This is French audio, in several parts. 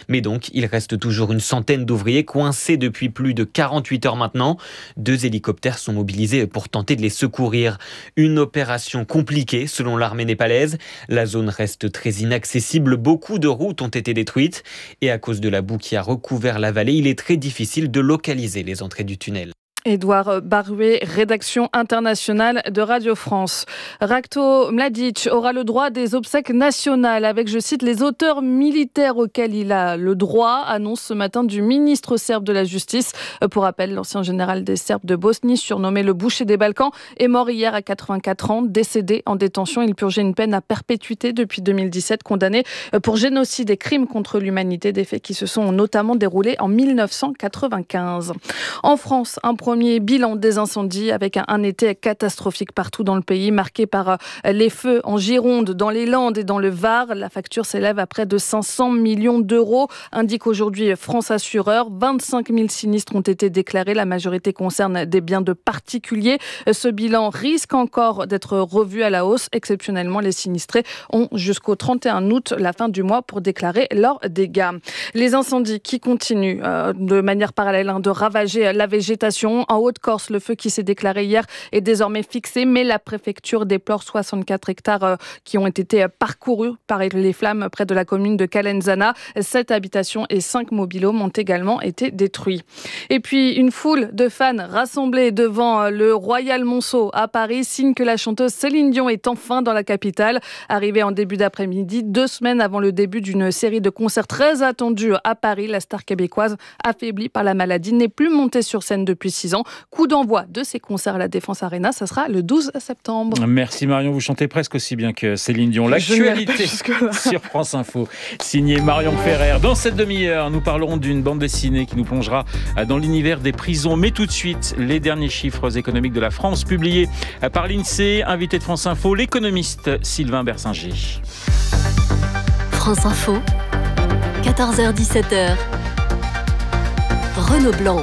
Mais donc, il reste toujours une centaine d'ouvriers coincés depuis plus de 48 heures maintenant. 2 hélicoptères sont mobilisés pour tenter de les secourir. Une opération compliquée selon l'armée népalaise. La zone reste très inaccessible. Beaucoup de routes ont été détruites. Et à cause de la boue qui a recouvert la vallée, il est très difficile de localiser les entrées du tunnel. Édouard Barouet, rédaction internationale de Radio France. Ratko Mladic aura le droit des obsèques nationales avec, je cite, les auteurs militaires auxquels il a le droit, annonce ce matin du ministre serbe de la Justice. Pour rappel, l'ancien général des Serbes de Bosnie, surnommé le boucher des Balkans, est mort hier à 84 ans, décédé en détention. Il purgeait une peine à perpétuité depuis 2017, condamné pour génocide et crimes contre l'humanité, des faits qui se sont notamment déroulés en 1995. En France, un premier bilan des incendies avec un été catastrophique partout dans le pays, marqué par les feux en Gironde, dans les Landes et dans le Var. La facture s'élève à près de 500 millions d'euros, indique aujourd'hui France Assureur. 25 000 sinistres ont été déclarés. La majorité concerne des biens de particuliers. Ce bilan risque encore d'être revu à la hausse. Exceptionnellement, les sinistrés ont jusqu'au 31 août, la fin du mois, pour déclarer leurs dégâts. Les incendies qui continuent de manière parallèle de ravager la végétation. En Haute-Corse, le feu qui s'est déclaré hier est désormais fixé, mais la préfecture déplore 64 hectares qui ont été parcourus par les flammes près de la commune de Calenzana. 7 habitations et 5 mobil-homes ont également été détruits. Et puis, une foule de fans rassemblés devant le Royal Monceau à Paris signe que la chanteuse Céline Dion est enfin dans la capitale. Arrivée en début d'après-midi, 2 semaines avant le début d'une série de concerts très attendus à Paris, la star québécoise, affaiblie par la maladie, n'est plus montée sur scène depuis 6 ans. Coup d'envoi de ces concerts à la Défense Arena, ça sera le 12 septembre. Merci Marion, vous chantez presque aussi bien que Céline Dion. L'actualité sur France Info, signé Marion Ferrer. Dans cette demi-heure, nous parlerons d'une bande dessinée qui nous plongera dans l'univers des prisons. Mais tout de suite, les derniers chiffres économiques de la France publiés par l'INSEE. Invité de France Info, l'économiste Sylvain Bersinger. France Info, 14h-17h. Renaud Blanc.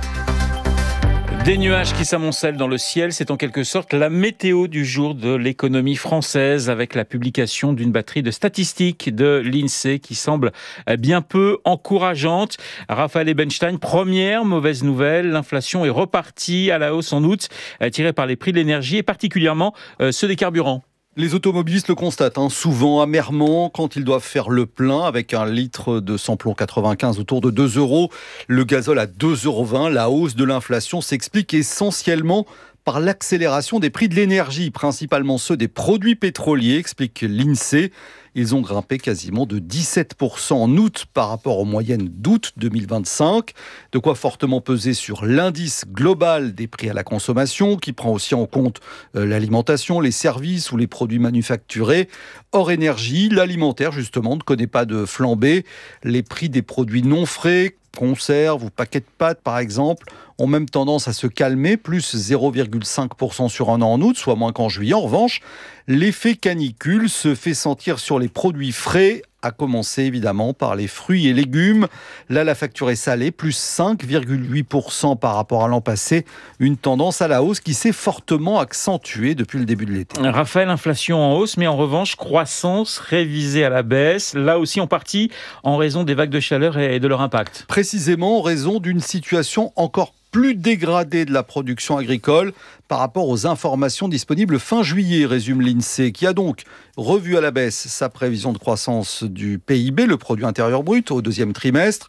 Des nuages qui s'amoncellent dans le ciel, c'est en quelque sorte la météo du jour de l'économie française avec la publication d'une batterie de statistiques de l'INSEE qui semble bien peu encourageante. Raphaël Ebenstein, première mauvaise nouvelle, l'inflation est repartie à la hausse en août, tirée par les prix de l'énergie et particulièrement ceux des carburants. Les automobilistes le constatent souvent amèrement quand ils doivent faire le plein avec un litre de samplon 95 autour de 2 €, le gazole à 2,20 €. La hausse de l'inflation s'explique essentiellement par l'accélération des prix de l'énergie, principalement ceux des produits pétroliers, explique l'INSEE. Ils ont grimpé quasiment de 17% en août par rapport aux moyennes d'août 2025. De quoi fortement peser sur l'indice global des prix à la consommation, qui prend aussi en compte l'alimentation, les services ou les produits manufacturés. Hors énergie, l'alimentaire justement ne connaît pas de flambée. Les prix des produits non frais, conserves ou paquets de pâtes par exemple, ont même tendance à se calmer, plus 0,5% sur un an en août, soit moins qu'en juillet. En revanche, l'effet canicule se fait sentir sur les produits frais, à commencer évidemment par les fruits et légumes. Là, la facture est salée, plus 5,8% par rapport à l'an passé. Une tendance à la hausse qui s'est fortement accentuée depuis le début de l'été. Raphaël, inflation en hausse, mais en revanche, croissance révisée à la baisse. Là aussi en partie en raison des vagues de chaleur et de leur impact. Précisément en raison d'une situation encore plus dégradée de la production agricole par rapport aux informations disponibles fin juillet, résume l'INSEE, qui a donc revu à la baisse sa prévision de croissance du PIB, le produit intérieur brut, au deuxième trimestre,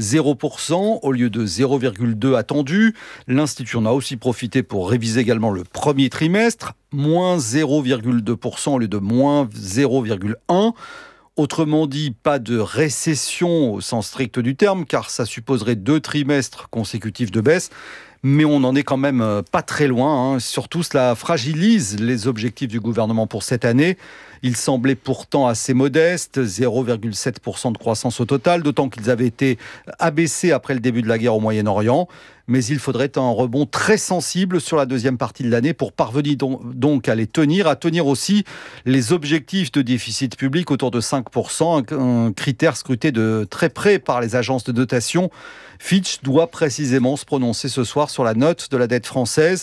0% au lieu de 0,2 attendu. L'Institut en a aussi profité pour réviser également le premier trimestre, moins 0,2% au lieu de moins 0,1%. Autrement dit, pas de récession au sens strict du terme, car ça supposerait 2 trimestres consécutifs de baisse. Mais on n'en est quand même pas très loin. Surtout, cela fragilise les objectifs du gouvernement pour cette année. Ils semblaient pourtant assez modestes, 0,7% de croissance au total, d'autant qu'ils avaient été abaissés après le début de la guerre au Moyen-Orient. Mais il faudrait un rebond très sensible sur la deuxième partie de l'année pour parvenir donc à les tenir, à tenir aussi les objectifs de déficit public autour de 5%, un critère scruté de très près par les agences de notation. Fitch doit précisément se prononcer ce soir sur la note de la dette française.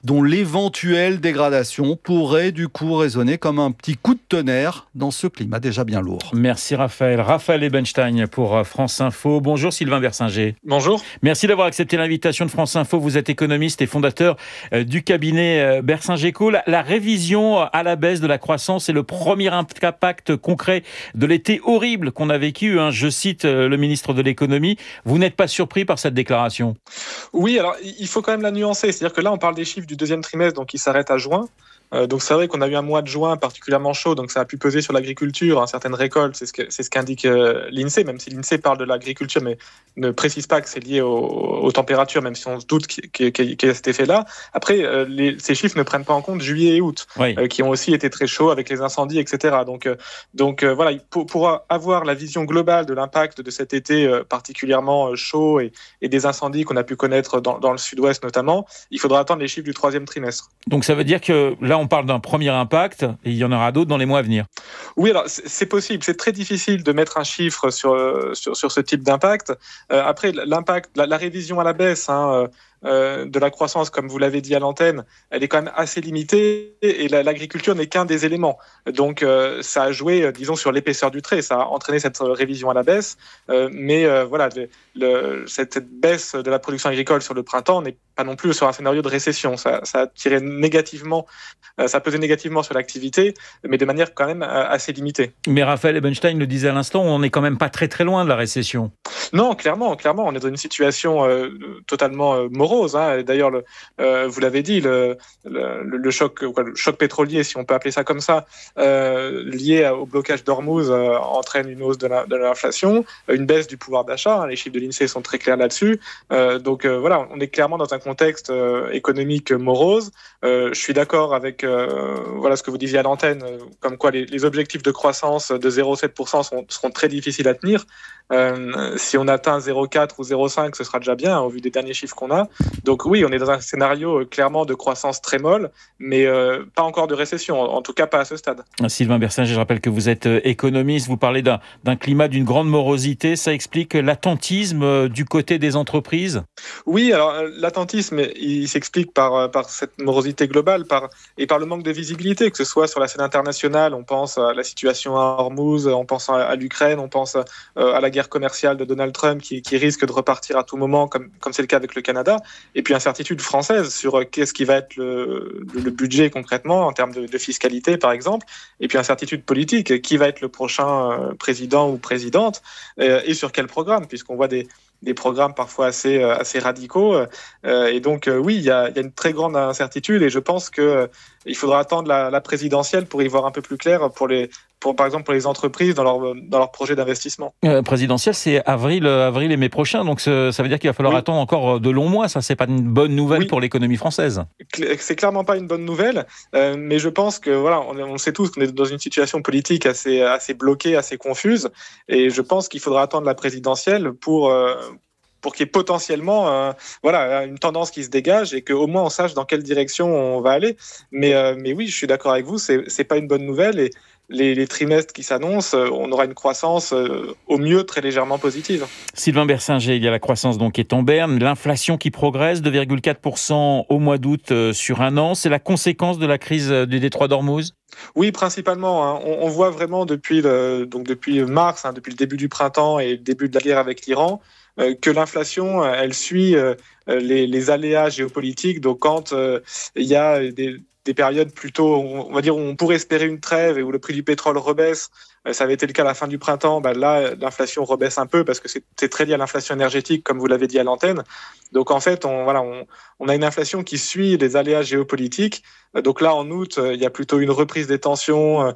dont l'éventuelle dégradation pourrait du coup résonner comme un petit coup de tonnerre dans ce climat déjà bien lourd. Merci Raphaël. Raphaël Ebenstein pour France Info. Bonjour Sylvain Bersinger. Bonjour. Merci d'avoir accepté l'invitation de France Info. Vous êtes économiste et fondateur du cabinet Bersinger-Co. La révision à la baisse de la croissance est le premier impact concret de l'été horrible qu'on a vécu. Je cite le ministre de l'économie. Vous n'êtes pas surpris par cette déclaration ? Oui, alors il faut quand même la nuancer. C'est-à-dire que là, on parle des chiffres du deuxième trimestre, donc qui s'arrêtent à juin. Donc c'est vrai qu'on a eu un mois de juin particulièrement chaud, donc ça a pu peser sur l'agriculture, certaines récoltes, c'est ce qu'indique l'INSEE, même si l'INSEE parle de l'agriculture, mais ne précise pas que c'est lié aux températures, même si on se doute qu'il y a cet effet-là. Après, ces chiffres ne prennent pas en compte juillet et août, oui. Qui ont aussi été très chauds avec les incendies, etc. Donc voilà, pour avoir la vision globale de l'impact de cet été particulièrement chaud et des incendies qu'on a pu connaître dans le sud-ouest notamment, il faudra attendre les chiffres du troisième trimestre. Donc ça veut dire que là, on parle d'un premier impact et il y en aura d'autres dans les mois à venir. Oui, alors c'est possible. C'est très difficile de mettre un chiffre sur ce type d'impact. Après, l'impact, la révision à la baisse de la croissance, comme vous l'avez dit à l'antenne, elle est quand même assez limitée et l'agriculture n'est qu'un des éléments. Donc ça a joué, disons, sur l'épaisseur du trait. Ça a entraîné cette révision à la baisse. Mais voilà, cette baisse de la production agricole sur le printemps n'est pas non plus sur un scénario de récession. Ça a tiré négativement, ça a pesé négativement sur l'activité, mais de manière quand même assez limitée. Mais Raphaël Ebenstein le disait à l'instant, on n'est quand même pas très très loin de la récession. Non, clairement, on est dans une situation totalement morose. Et d'ailleurs, vous l'avez dit, le choc pétrolier, si on peut appeler ça comme ça, lié au blocage d'Ormuz, entraîne une hausse de l'inflation, une baisse du pouvoir d'achat. Les chiffres de l'INSEE sont très clairs là-dessus. Donc voilà, on est clairement dans un contexte économique morose. Je suis d'accord avec ce que vous disiez à l'antenne, comme quoi les objectifs de croissance de 0,7% seront très difficiles à tenir. Si on atteint 0,4 ou 0,5, ce sera déjà bien au vu des derniers chiffres qu'on a. Donc oui, on est dans un scénario clairement de croissance très molle, mais pas encore de récession, en tout cas pas à ce stade. Sylvain Bersinger, je rappelle que vous êtes économiste, vous parlez d'un climat d'une grande morosité, ça explique l'attentisme du côté des entreprises ? Oui, alors l'attentisme, il s'explique par cette morosité globale et par le manque de visibilité, que ce soit sur la scène internationale, on pense à la situation à Hormuz, on pense à l'Ukraine, on pense à la guerre commerciale de Donald Trump qui risque de repartir à tout moment, comme c'est le cas avec le Canada, et puis incertitude française sur qu'est-ce qui va être le budget concrètement en termes de fiscalité par exemple, et puis incertitude politique, qui va être le prochain président ou présidente, et sur quel programme, puisqu'on voit des programmes parfois assez radicaux. Et donc, oui, il y a une très grande incertitude et je pense qu'il faudra attendre la présidentielle pour y voir un peu plus clair par exemple pour les entreprises dans leur projet d'investissement. Présidentielle, c'est avril et mai prochain, donc ça veut dire qu'il va falloir attendre encore de longs mois. Ça, c'est pas une bonne nouvelle pour l'économie française. C'est clairement pas une bonne nouvelle, mais je pense que voilà, on sait tous qu'on est dans une situation politique assez bloquée, assez confuse, et je pense qu'il faudra attendre la présidentielle pour qu'il y ait potentiellement une tendance qui se dégage et qu'au moins on sache dans quelle direction on va aller. Mais oui, je suis d'accord avec vous, c'est pas une bonne nouvelle et les trimestres qui s'annoncent, on aura une croissance au mieux très légèrement positive. Sylvain Bersinger, il y a la croissance donc qui est en berne, l'inflation qui progresse, 2,4% au mois d'août sur un an. C'est la conséquence de la crise du détroit d'Ormuz ? Oui, principalement. On voit vraiment depuis mars, depuis le début du printemps et le début de la guerre avec l'Iran, que l'inflation, elle suit les aléas géopolitiques. Donc quand il y a des périodes plutôt, on va dire, où on pourrait espérer une trêve et où le prix du pétrole rebaisse, ça avait été le cas à la fin du printemps, là, l'inflation rebaisse un peu parce que c'est très lié à l'inflation énergétique, comme vous l'avez dit à l'antenne. Donc en fait, on a une inflation qui suit les aléas géopolitiques. Donc là, en août, il y a plutôt une reprise des tensions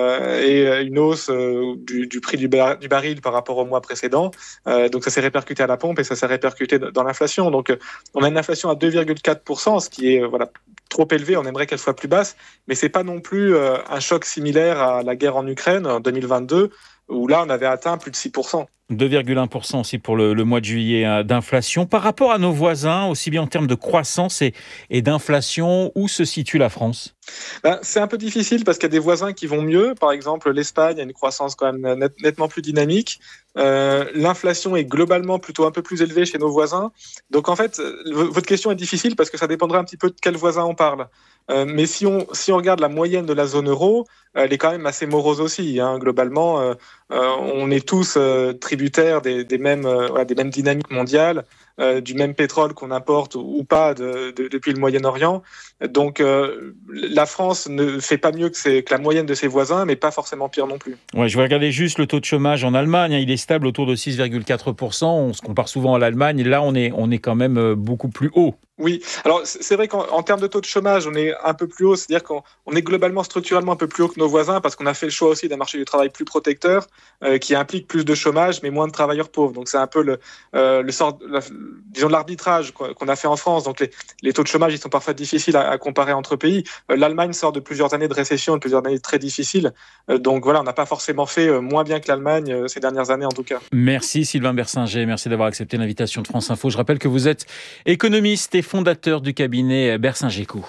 et une hausse du prix du baril par rapport au mois précédent. Donc ça s'est répercuté à la pompe et ça s'est répercuté dans l'inflation. Donc on a une inflation à 2,4%, ce qui est trop élevé. On aimerait qu'elle soit plus basse, mais c'est pas non plus un choc similaire à la guerre en Ukraine en 2022. où là, on avait atteint plus de 6%. 2,1% aussi pour le mois de juillet d'inflation. Par rapport à nos voisins, aussi bien en termes de croissance et d'inflation, où se situe la France ? C'est un peu difficile parce qu'il y a des voisins qui vont mieux. Par exemple, l'Espagne a une croissance quand même nettement plus dynamique. L'inflation est globalement plutôt un peu plus élevée chez nos voisins. Donc en fait, votre question est difficile parce que ça dépendra un petit peu de quel voisin on parle. Mais si on regarde la moyenne de la zone euro, elle est quand même assez morose aussi. Globalement, on est tous tributaires des mêmes dynamiques mondiales, du même pétrole qu'on importe ou pas depuis le Moyen-Orient. Donc la France ne fait pas mieux que la moyenne de ses voisins, mais pas forcément pire non plus. Ouais, je vais regarder juste le taux de chômage en Allemagne. Il est stable autour de 6,4%. On se compare souvent à l'Allemagne. Là, on est quand même beaucoup plus haut. Oui, alors c'est vrai qu'en termes de taux de chômage, on est un peu plus haut, c'est-à-dire qu'on est globalement structurellement un peu plus haut que nos voisins parce qu'on a fait le choix aussi d'un marché du travail plus protecteur qui implique plus de chômage mais moins de travailleurs pauvres. Donc c'est un peu disons l'arbitrage qu'on a fait en France. Donc les taux de chômage, ils sont parfois difficiles à comparer entre pays. L'Allemagne sort de plusieurs années de récession, de plusieurs années très difficiles. Donc voilà, on n'a pas forcément fait moins bien que l'Allemagne ces dernières années en tout cas. Merci Sylvain Bersinger, merci d'avoir accepté l'invitation de France Info. Je rappelle que vous êtes économiste et fondateur du cabinet Bersinger-Co.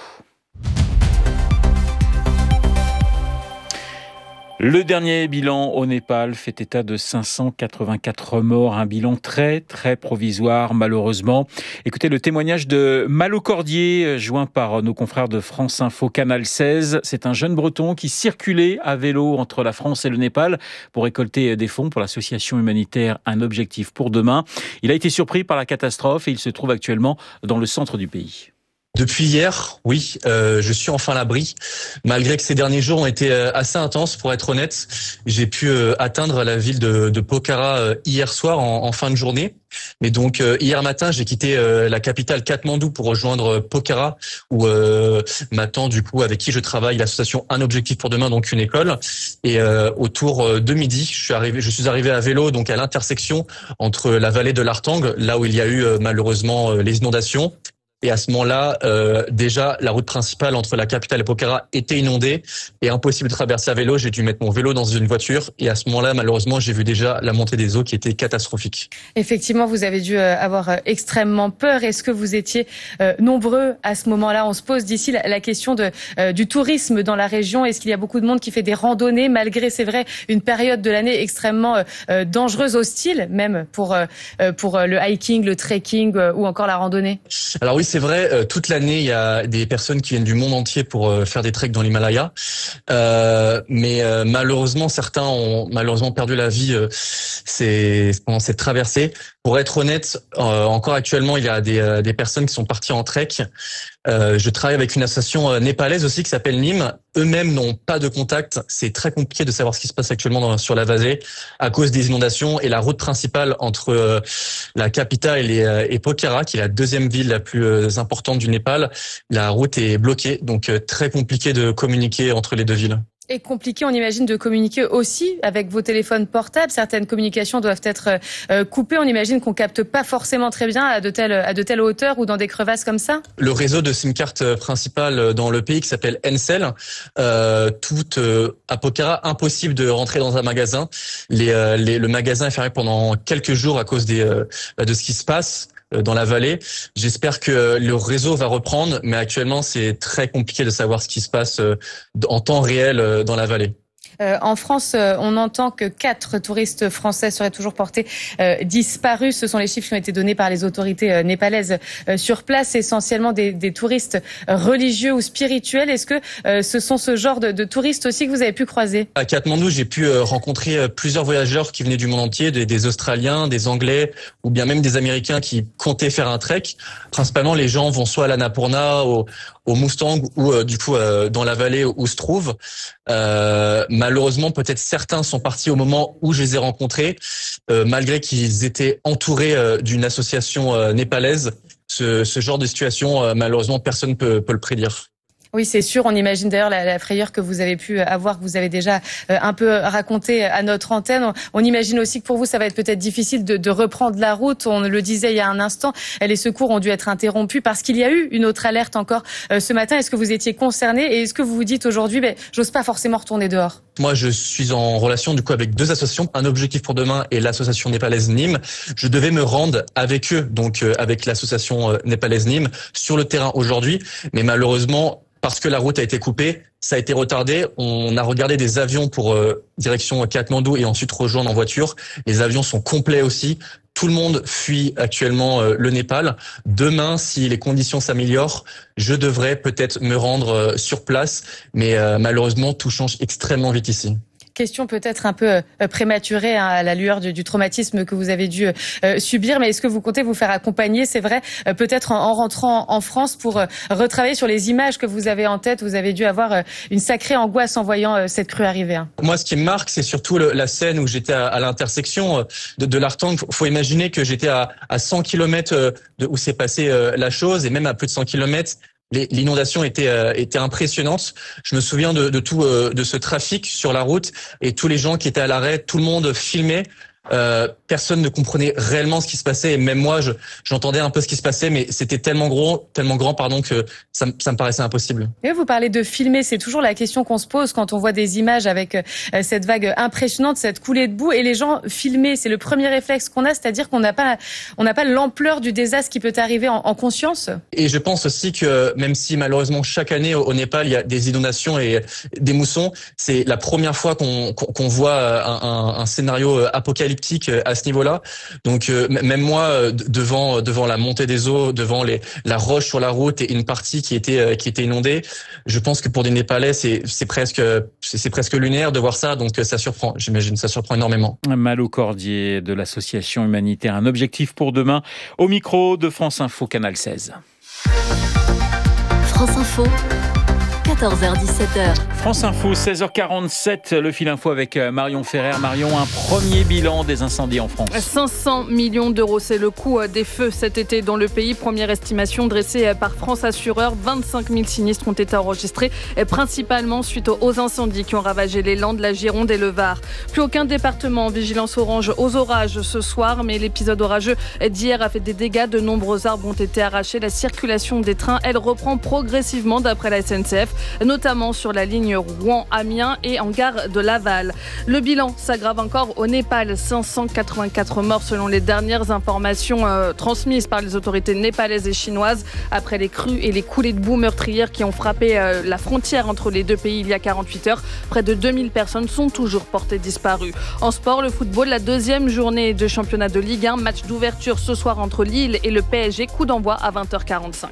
Le dernier bilan au Népal fait état de 584 morts, un bilan très très provisoire malheureusement. Écoutez le témoignage de Malo Cordier, joint par nos confrères de France Info Canal 16. C'est un jeune breton qui circulait à vélo entre la France et le Népal pour récolter des fonds pour l'association humanitaire Un Objectif pour Demain. Il a été surpris par la catastrophe et il se trouve actuellement dans le centre du pays. Depuis hier, oui, je suis enfin à l'abri. Malgré que ces derniers jours ont été assez intenses, pour être honnête, j'ai pu atteindre la ville de Pokhara hier soir en fin de journée. Mais donc hier matin, j'ai quitté la capitale Katmandou pour rejoindre Pokhara, où m'attend du coup avec qui je travaille l'association Un Objectif pour Demain, donc une école. Et autour de midi, je suis arrivé à vélo donc à l'intersection entre la vallée de l'Artang, là où il y a eu malheureusement les inondations. Et à ce moment-là, déjà, la route principale entre la capitale et Pokhara était inondée et impossible de traverser à vélo. J'ai dû mettre mon vélo dans une voiture et à ce moment-là, malheureusement, j'ai vu déjà la montée des eaux qui était catastrophique. Effectivement, vous avez dû avoir extrêmement peur. Est-ce que vous étiez nombreux à ce moment-là ? On se pose d'ici la question du tourisme dans la région. Est-ce qu'il y a beaucoup de monde qui fait des randonnées malgré, c'est vrai, une période de l'année extrêmement dangereuse, hostile, même pour le hiking, le trekking ou encore la randonnée ? Alors oui, c'est vrai, toute l'année, il y a des personnes qui viennent du monde entier pour faire des treks dans l'Himalaya. Mais malheureusement, certains ont malheureusement perdu la vie pendant cette traversée. Pour être honnête, encore actuellement, il y a des personnes qui sont parties en trek. Je travaille avec une association népalaise aussi qui s'appelle Nîmes. Eux-mêmes n'ont pas de contact. C'est très compliqué de savoir ce qui se passe actuellement sur la vallée à cause des inondations et la route principale entre la capitale et Pokhara, qui est la deuxième ville la plus importante du Népal. La route est bloquée, donc très compliqué de communiquer entre les deux villes. Et compliqué, on imagine, de communiquer aussi avec vos téléphones portables. Certaines communications doivent être coupées. On imagine qu'on capte pas forcément très bien à de telles hauteurs ou dans des crevasses comme ça. Le réseau de SIM card principal dans le pays qui s'appelle Ncell, à Pokhara, impossible de rentrer dans un magasin. Le magasin est fermé pendant quelques jours à cause de ce qui se passe dans la vallée. J'espère que le réseau va reprendre, mais actuellement, c'est très compliqué de savoir ce qui se passe en temps réel dans la vallée. En France, on entend que 4 touristes français seraient toujours portés disparus. Ce sont les chiffres qui ont été donnés par les autorités népalaises sur place, essentiellement des touristes religieux ou spirituels. Est-ce que ce sont ce genre de touristes aussi que vous avez pu croiser ? À Katmandou, j'ai pu rencontrer plusieurs voyageurs qui venaient du monde entier, des Australiens, des Anglais ou bien même des Américains qui comptaient faire un trek. Principalement, les gens vont soit à l'Annapurna, au Mustang ou du coup dans la vallée où se trouve. Malheureusement, peut-être certains sont partis au moment où je les ai rencontrés, malgré qu'ils étaient entourés d'une association népalaise. Ce genre de situation, malheureusement, personne peut le prédire. Oui, c'est sûr. On imagine d'ailleurs la frayeur que vous avez pu avoir, que vous avez déjà un peu raconté à notre antenne. On imagine aussi que pour vous, ça va être peut-être difficile de reprendre la route. On le disait il y a un instant, les secours ont dû être interrompus parce qu'il y a eu une autre alerte encore ce matin. Est-ce que vous étiez concerné et est-ce que vous vous dites aujourd'hui, j'ose pas forcément retourner dehors? Moi, je suis en relation du coup avec 2 associations, Un Objectif pour Demain et l'association népalaise Nîmes. Je devais me rendre avec eux, donc avec l'association népalaise Nîmes, sur le terrain aujourd'hui, mais malheureusement, parce que la route a été coupée, ça a été retardé. On a regardé des avions pour direction Katmandou et ensuite rejoindre en voiture. Les avions sont complets aussi. Tout le monde fuit actuellement le Népal. Demain, si les conditions s'améliorent, je devrais peut-être me rendre sur place. Mais malheureusement, tout change extrêmement vite ici. Question peut-être un peu prématurée à la lueur du traumatisme que vous avez dû subir, mais est-ce que vous comptez vous faire accompagner, c'est vrai, peut-être en rentrant en France pour retravailler sur les images que vous avez en tête? Vous avez dû avoir une sacrée angoisse en voyant cette crue arriver. Moi, ce qui me marque, c'est surtout la scène où j'étais à l'intersection de l'Artang. Faut imaginer que j'étais à 100 km où s'est passée la chose, et même à plus de 100 km, l'inondation était impressionnante. Je me souviens de ce trafic sur la route et tous les gens qui étaient à l'arrêt, tout le monde filmait. Personne ne comprenait réellement ce qui se passait, et même moi j'entendais un peu ce qui se passait, mais c'était tellement grand que ça me paraissait impossible. Et vous parlez de filmer, c'est toujours la question qu'on se pose quand on voit des images avec cette vague impressionnante, cette coulée de boue, et les gens filmer, c'est le premier réflexe qu'on a, c'est-à-dire qu'on n'a pas l'ampleur du désastre qui peut arriver en conscience. Et je pense aussi que même si malheureusement chaque année au Népal il y a des inondations et des moussons, c'est la première fois qu'on voit un scénario apocalyptique à ce niveau-là. Donc même moi, devant la montée des eaux, devant la roche sur la route et une partie qui était inondée, je pense que pour des Népalais, c'est presque lunaire de voir ça. Donc ça surprend, j'imagine, ça surprend énormément. Malo Cordier de l'association humanitaire Un Objectif pour Demain, au micro de France Info, Canal 16. France Info, 14h-17h. France Info, 16h47, le fil info avec Marion Ferrer. Marion, un premier bilan des incendies en France. 500 millions d'euros, c'est le coût des feux cet été dans le pays. Première estimation dressée par France Assureur. 25 000 sinistres ont été enregistrés, principalement suite aux incendies qui ont ravagé les Landes, la Gironde et le Var. Plus aucun département en vigilance orange aux orages ce soir, mais l'épisode orageux d'hier a fait des dégâts. De nombreux arbres ont été arrachés. La circulation des trains, elle reprend progressivement d'après la SNCF, notamment sur la ligne Rouen-Amiens et en gare de Laval. Le bilan s'aggrave encore au Népal. 584 morts selon les dernières informations transmises par les autorités népalaises et chinoises après les crues et les coulées de boue meurtrières qui ont frappé la frontière entre les deux pays il y a 48 heures. Près de 2000 personnes sont toujours portées disparues. En sport, le football, la deuxième journée de championnat de Ligue 1. Match d'ouverture ce soir entre Lille et le PSG. Coup d'envoi à 20h45.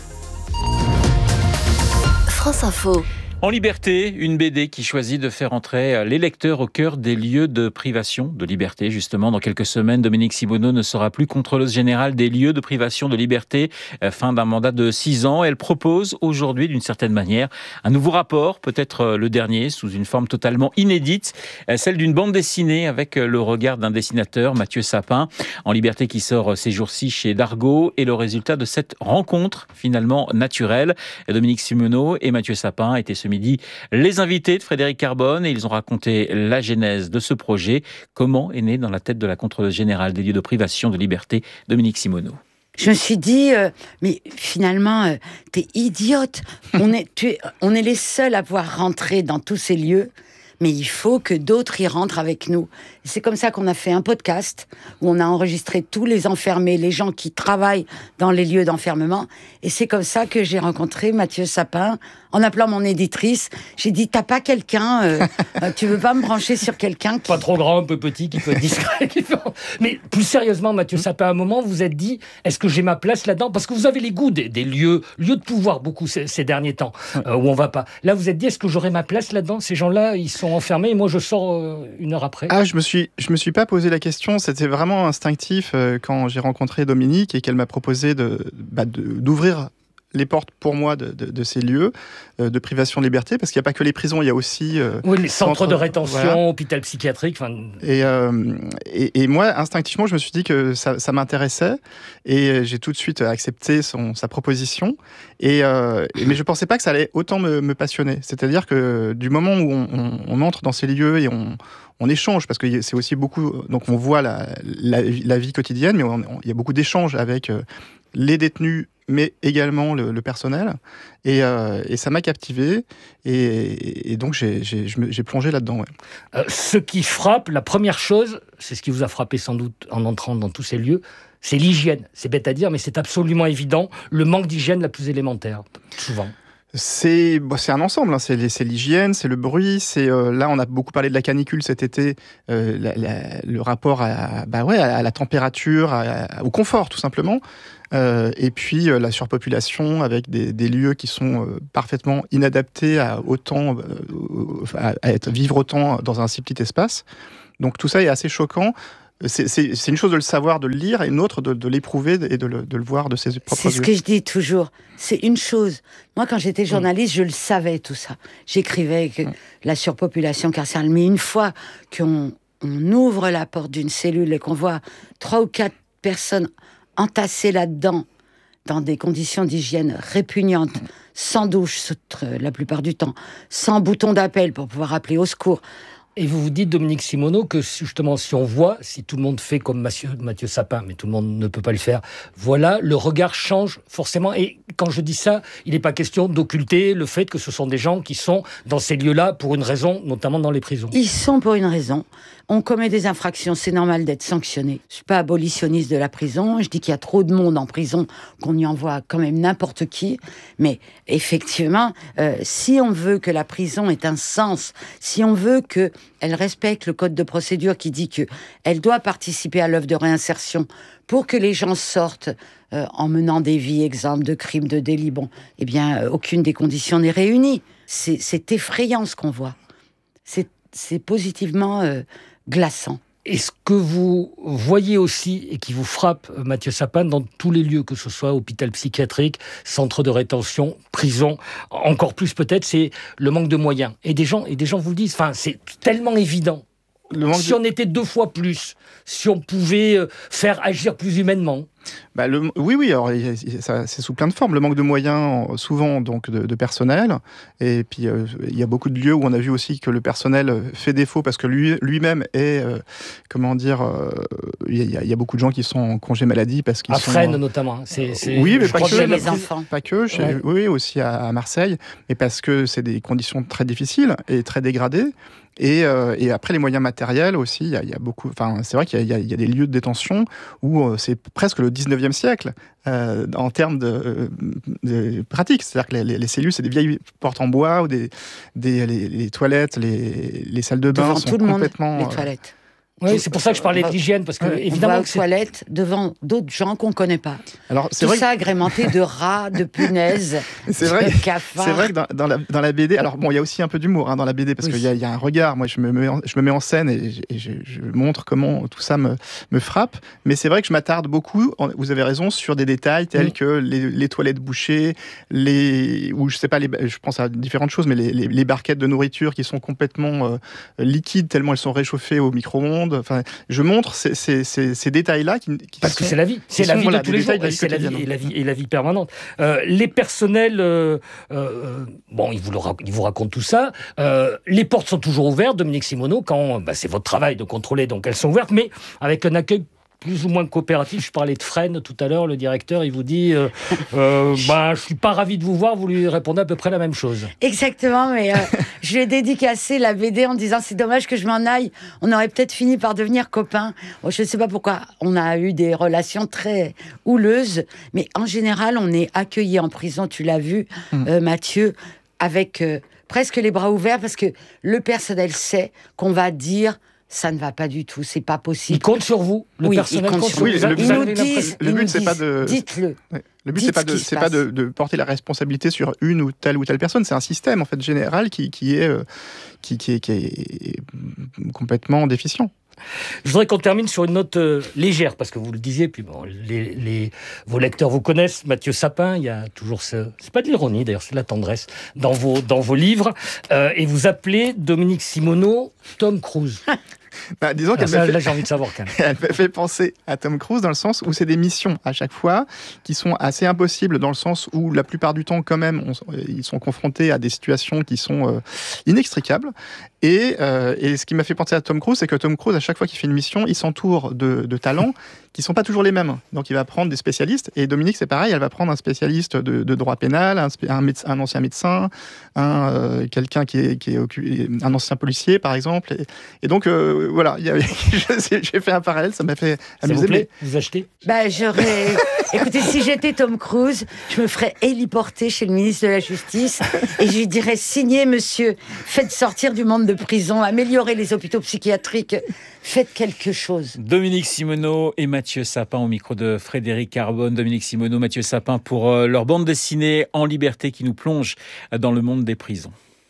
France Info. En liberté, une BD qui choisit de faire entrer les lecteurs au cœur des lieux de privation de liberté. Justement, dans quelques semaines, Dominique Simoneau ne sera plus contrôleuse générale des lieux de privation de liberté. Fin d'un mandat de 6 ans. Elle propose aujourd'hui, d'une certaine manière, un nouveau rapport, peut-être le dernier, sous une forme totalement inédite, celle d'une bande dessinée avec le regard d'un dessinateur, Mathieu Sapin. En liberté qui sort ces jours-ci chez Dargaud, et le résultat de cette rencontre finalement naturelle. Dominique Simoneau et Mathieu Sapin étaient ce midi les invités de Frédéric Carbone, et ils ont raconté la genèse de ce projet. Comment est né dans la tête de la contrôleuse générale des lieux de privation de liberté, Dominique Simoneau? Je me suis dit, mais finalement, t'es idiote. On est les seuls à pouvoir rentrer dans tous ces lieux, mais il faut que d'autres y rentrent avec nous. Et c'est comme ça qu'on a fait un podcast où on a enregistré tous les enfermés, les gens qui travaillent dans les lieux d'enfermement. Et c'est comme ça que j'ai rencontré Mathieu Sapin. En appelant mon éditrice, j'ai dit, t'as pas quelqu'un, tu veux pas me brancher sur quelqu'un qui... Pas trop grand, un peu petit, qui peut être discret. Mais plus sérieusement, Mathieu Sapin, à un moment, vous vous êtes dit, est-ce que j'ai ma place là-dedans? Parce que vous avez les goûts des lieux de pouvoir, beaucoup ces derniers temps, où on va pas. Là, vous vous êtes dit, est-ce que j'aurai ma place là-dedans? Ces gens-là, ils sont enfermés, et moi, je sors une heure après. Je me suis pas posé la question. C'était vraiment instinctif quand j'ai rencontré Dominique et qu'elle m'a proposé d'ouvrir les portes pour moi de ces lieux de privation de liberté, parce qu'il n'y a pas que les prisons, il y a aussi les centres de rétention, voilà. Hôpital psychiatrique. Et moi, instinctivement, je me suis dit que ça m'intéressait, et j'ai tout de suite accepté sa proposition. Mais je ne pensais pas que ça allait autant me passionner. C'est-à-dire que du moment où on entre dans ces lieux et on échange, parce que c'est aussi beaucoup, donc on voit la vie quotidienne, mais il y a beaucoup d'échanges avec les détenus, mais également le personnel, et ça m'a captivé, et donc j'ai plongé là-dedans. Ouais. Ce qui frappe, la première chose, c'est ce qui vous a frappé sans doute en entrant dans tous ces lieux, c'est l'hygiène. C'est bête à dire, mais c'est absolument évident, le manque d'hygiène la plus élémentaire, souvent. C'est un ensemble, hein. C'est l'hygiène, c'est le bruit, là on a beaucoup parlé de la canicule cet été, le rapport à la température, au confort tout simplement, et puis la surpopulation avec des lieux qui sont parfaitement inadaptés à vivre autant dans un si petit espace. Donc tout ça est assez choquant. C'est une chose de le savoir, de le lire, et une autre de l'éprouver et de le voir de ses propres yeux. C'est ce que je dis toujours. C'est une chose. Moi, quand j'étais journaliste, je le savais tout ça. J'écrivais que la surpopulation carcérale. Mais une fois qu'on ouvre la porte d'une cellule et qu'on voit 3 ou 4 personnes entassées là-dedans, dans des conditions d'hygiène répugnantes, sans douche la plupart du temps, sans bouton d'appel pour pouvoir appeler au secours. Et vous vous dites, Dominique Simoneau, que justement, si on voit, si tout le monde fait comme Mathieu Sapin, mais tout le monde ne peut pas le faire, voilà, le regard change forcément. Et quand je dis ça, il n'est pas question d'occulter le fait que ce sont des gens qui sont dans ces lieux-là pour une raison, notamment dans les prisons. Ils sont pour une raison. On commet des infractions, c'est normal d'être sanctionné. Je suis pas abolitionniste de la prison, je dis qu'il y a trop de monde en prison, qu'on y envoie quand même n'importe qui. Mais effectivement, si on veut que la prison ait un sens, si on veut qu'elle respecte le code de procédure qui dit qu'elle doit participer à l'œuvre de réinsertion pour que les gens sortent en menant des vies exemptes de crimes, de délits, eh bien, aucune des conditions n'est réunie. C'est effrayant ce qu'on voit. C'est positivement glaçant. Est-ce que vous voyez aussi, et qui vous frappe, Mathieu Sapin, dans tous les lieux, que ce soit hôpital psychiatrique, centre de rétention, prison, encore plus peut-être, c'est le manque de moyens. Et des gens vous le disent, c'est tellement évident. Si on était 2 fois plus, si on pouvait faire agir plus humainement. Oui, alors c'est sous plein de formes. Le manque de moyens, souvent donc de personnel, et puis il y a beaucoup de lieux où on a vu aussi que le personnel fait défaut parce que lui-même est, il y a beaucoup de gens qui sont en congé maladie parce qu'ils sont... À Fresnes notamment. Oui, mais pas que. Oui, aussi à Marseille, mais parce que c'est des conditions très difficiles et très dégradées. Et après les moyens matériels aussi, il y a beaucoup. C'est vrai qu'il y a des lieux de détention où c'est presque le 19e siècle en termes de pratique. C'est-à-dire que les cellules, c'est des vieilles portes en bois ou les toilettes, les salles de bain devant sont tout le complètement. Monde, les toilettes. Oui, c'est pour ça que je parlais de l'hygiène, parce que évidemment, on va aux toilettes devant d'autres gens qu'on ne connaît pas. Alors, tout ça agrémenté de rats, de punaises, de cafards. C'est vrai que dans la BD, alors il y a aussi un peu d'humour dans la BD, parce qu'il y a un regard. Moi, je me mets en scène et je montre comment tout ça me frappe. Mais c'est vrai que je m'attarde beaucoup, vous avez raison, sur des détails tels que les toilettes bouchées, ou je sais pas, je pense à différentes choses, mais les barquettes de nourriture qui sont complètement liquides tellement elles sont réchauffées au micro-ondes. Je montre ces détails-là parce que c'est la vie, c'est la vie de tous les jours, c'est la vie permanente. Les personnels, ils vous racontent tout ça. Les portes sont toujours ouvertes, Dominique Simoneau, quand c'est votre travail de contrôler, donc elles sont ouvertes, mais avec un accueil plus ou moins coopératif. Je parlais de Fresnes tout à l'heure, le directeur, il vous dit je suis pas ravi de vous voir, vous lui répondez à peu près la même chose. Exactement, mais je lui ai dédicacé la BD en disant c'est dommage que je m'en aille, on aurait peut-être fini par devenir copains. Je ne sais pas pourquoi, on a eu des relations très houleuses, mais en général, on est accueillis en prison, tu l'as vu, Mathieu, avec presque les bras ouverts, parce que le personnel sait qu'on va dire ça ne va pas du tout, c'est pas possible. Il compte sur vous, le personnel compte sur vous. Le but, c'est pas de... Dites-le. Le but, c'est pas de porter la responsabilité sur une ou telle personne. C'est un système, en fait, général qui est complètement déficient. Je voudrais qu'on termine sur une note légère, parce que vous le disiez, puis bon, vos lecteurs vous connaissent, Mathieu Sapin, il y a toujours c'est pas de l'ironie d'ailleurs, c'est de la tendresse dans vos livres, et vous appelez Dominique Simoneau Tom Cruise. Disons qu'elle là, j'ai envie de savoir quand même. Elle me fait penser à Tom Cruise dans le sens où c'est des missions à chaque fois qui sont assez impossibles, dans le sens où la plupart du temps quand même ils sont confrontés à des situations qui sont inextricables. Et ce qui m'a fait penser à Tom Cruise, c'est que Tom Cruise, à chaque fois qu'il fait une mission, il s'entoure de talents qui sont pas toujours les mêmes. Donc il va prendre des spécialistes, et Dominique c'est pareil, elle va prendre un spécialiste de droit pénal, un ancien médecin, quelqu'un qui est un ancien policier par exemple. Et donc voilà, j'ai fait un parallèle, ça m'a fait amuser. S'il vous plaît, vous achetez ? Écoutez, si j'étais Tom Cruise, je me ferais héliporter chez le ministre de la Justice et je lui dirais: signez monsieur, faites sortir du monde de prison, améliorez les hôpitaux psychiatriques, faites quelque chose. Dominique Simoneau et Mathieu Sapin au micro de Frédéric Carbone. Dominique Simoneau, Mathieu Sapin pour leur bande dessinée En liberté qui nous plonge dans le monde des prisons.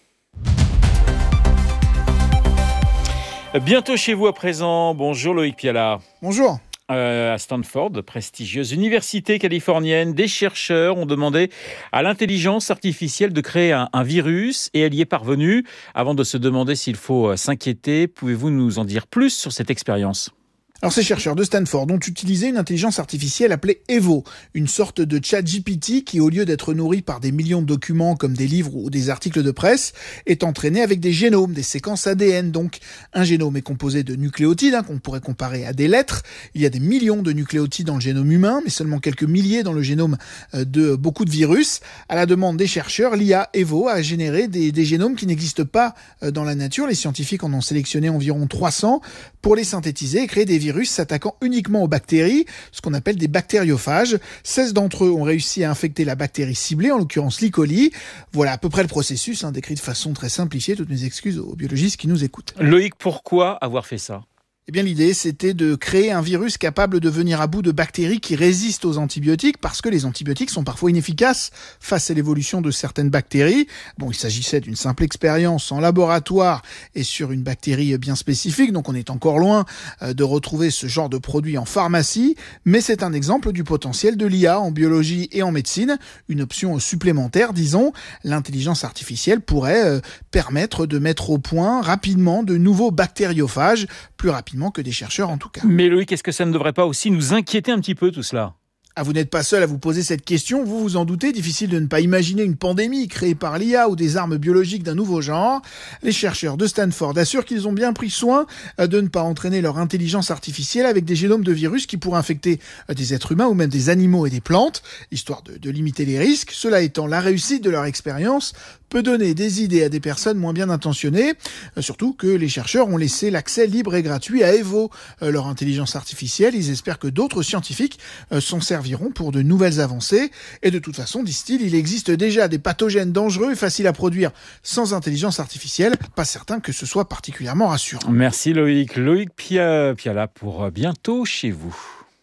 Bientôt chez vous à présent. Bonjour Loïc Piala. Bonjour. À Stanford, prestigieuse université californienne, des chercheurs ont demandé à l'intelligence artificielle de créer un virus et elle y est parvenue. Avant de se demander s'il faut s'inquiéter, pouvez-vous nous en dire plus sur cette expérience ? Alors ces chercheurs de Stanford ont utilisé une intelligence artificielle appelée Evo, une sorte de ChatGPT qui, au lieu d'être nourri par des millions de documents comme des livres ou des articles de presse, est entraîné avec des génomes, des séquences ADN. Donc un génome est composé de nucléotides, qu'on pourrait comparer à des lettres. Il y a des millions de nucléotides dans le génome humain, mais seulement quelques milliers dans le génome de beaucoup de virus. À la demande des chercheurs, l'IA Evo a généré des génomes qui n'existent pas dans la nature. Les scientifiques en ont sélectionné environ 300 pour les synthétiser et créer des virus s'attaquant uniquement aux bactéries, ce qu'on appelle des bactériophages. 16 d'entre eux ont réussi à infecter la bactérie ciblée, en l'occurrence l'E. coli. Voilà à peu près le processus, décrit de façon très simplifiée. Toutes mes excuses aux biologistes qui nous écoutent. Loïc, pourquoi avoir fait ça ? Eh bien, l'idée, c'était de créer un virus capable de venir à bout de bactéries qui résistent aux antibiotiques, parce que les antibiotiques sont parfois inefficaces face à l'évolution de certaines bactéries. Bon, il s'agissait d'une simple expérience en laboratoire et sur une bactérie bien spécifique, donc on est encore loin de retrouver ce genre de produit en pharmacie, mais c'est un exemple du potentiel de l'IA en biologie et en médecine, une option supplémentaire, disons. L'intelligence artificielle pourrait permettre de mettre au point rapidement de nouveaux bactériophages, plus rapidement que des chercheurs en tout cas. Mais Loïc, est-ce que ça ne devrait pas aussi nous inquiéter un petit peu tout cela ? Vous n'êtes pas seul à vous poser cette question, vous vous en doutez, difficile de ne pas imaginer une pandémie créée par l'IA ou des armes biologiques d'un nouveau genre. Les chercheurs de Stanford assurent qu'ils ont bien pris soin de ne pas entraîner leur intelligence artificielle avec des génomes de virus qui pourraient infecter des êtres humains ou même des animaux et des plantes, histoire de limiter les risques. Cela étant, la réussite de leur expérience peut donner des idées à des personnes moins bien intentionnées, surtout que les chercheurs ont laissé l'accès libre et gratuit à Evo, leur intelligence artificielle. Ils espèrent que d'autres scientifiques s'en serviront pour de nouvelles avancées. Et de toute façon, disent-ils, il existe déjà des pathogènes dangereux et faciles à produire sans intelligence artificielle. Pas certain que ce soit particulièrement rassurant. Merci Loïc. Loïc Piala pour Bientôt chez vous.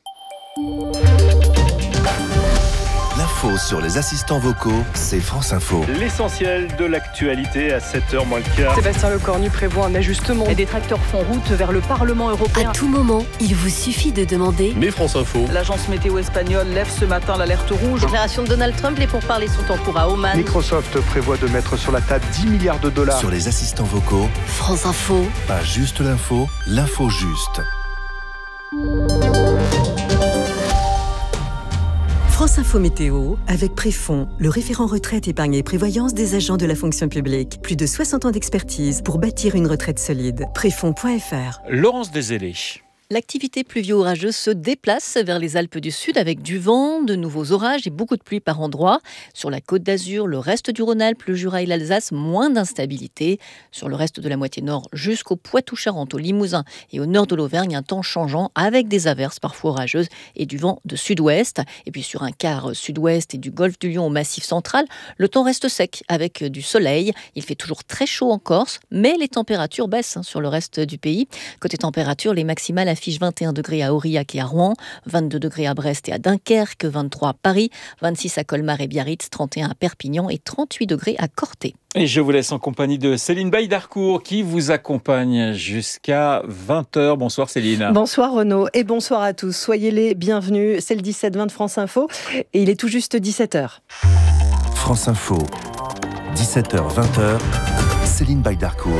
L'info sur les assistants vocaux, c'est France Info. L'essentiel de l'actualité à 7h moins le quart. Sébastien Lecornu prévoit un ajustement. Et des tracteurs font route vers le Parlement européen. À tout moment, il vous suffit de demander. Mais France Info. L'agence météo espagnole lève ce matin l'alerte rouge. Déclaration de Donald Trump, les pourparlers sont en cours à Oman. Microsoft prévoit de mettre sur la table 10 milliards de dollars. Sur les assistants vocaux, France Info. Pas juste l'info, l'info juste. France Info Météo, avec Préfond, le référent retraite, épargne et prévoyance des agents de la fonction publique. Plus de 60 ans d'expertise pour bâtir une retraite solide. Préfond.fr. Laurence Deselé. L'activité pluvio-orageuse se déplace vers les Alpes du Sud avec du vent, de nouveaux orages et beaucoup de pluie par endroits. Sur la Côte d'Azur, le reste du Rhône-Alpes, le Jura et l'Alsace, moins d'instabilité. Sur le reste de la moitié nord jusqu'au Poitou-Charentes, au Limousin et au nord de l'Auvergne, un temps changeant avec des averses parfois orageuses et du vent de sud-ouest. Et puis sur un quart sud-ouest et du golfe du Lion au Massif central, le temps reste sec avec du soleil. Il fait toujours très chaud en Corse, mais les températures baissent sur le reste du pays. Côté température, les maximales affiche 21 degrés à Aurillac et à Rouen, 22 degrés à Brest et à Dunkerque, 23 à Paris, 26 à Colmar et Biarritz, 31 à Perpignan et 38 degrés à Corté. Et je vous laisse en compagnie de Céline Baïdarcourt qui vous accompagne jusqu'à 20h. Bonsoir Céline. Bonsoir Renaud et bonsoir à tous. Soyez les bienvenus. C'est le 17-20 de France Info et il est tout juste 17h. France Info, 17h-20h, Céline Baïdarcourt.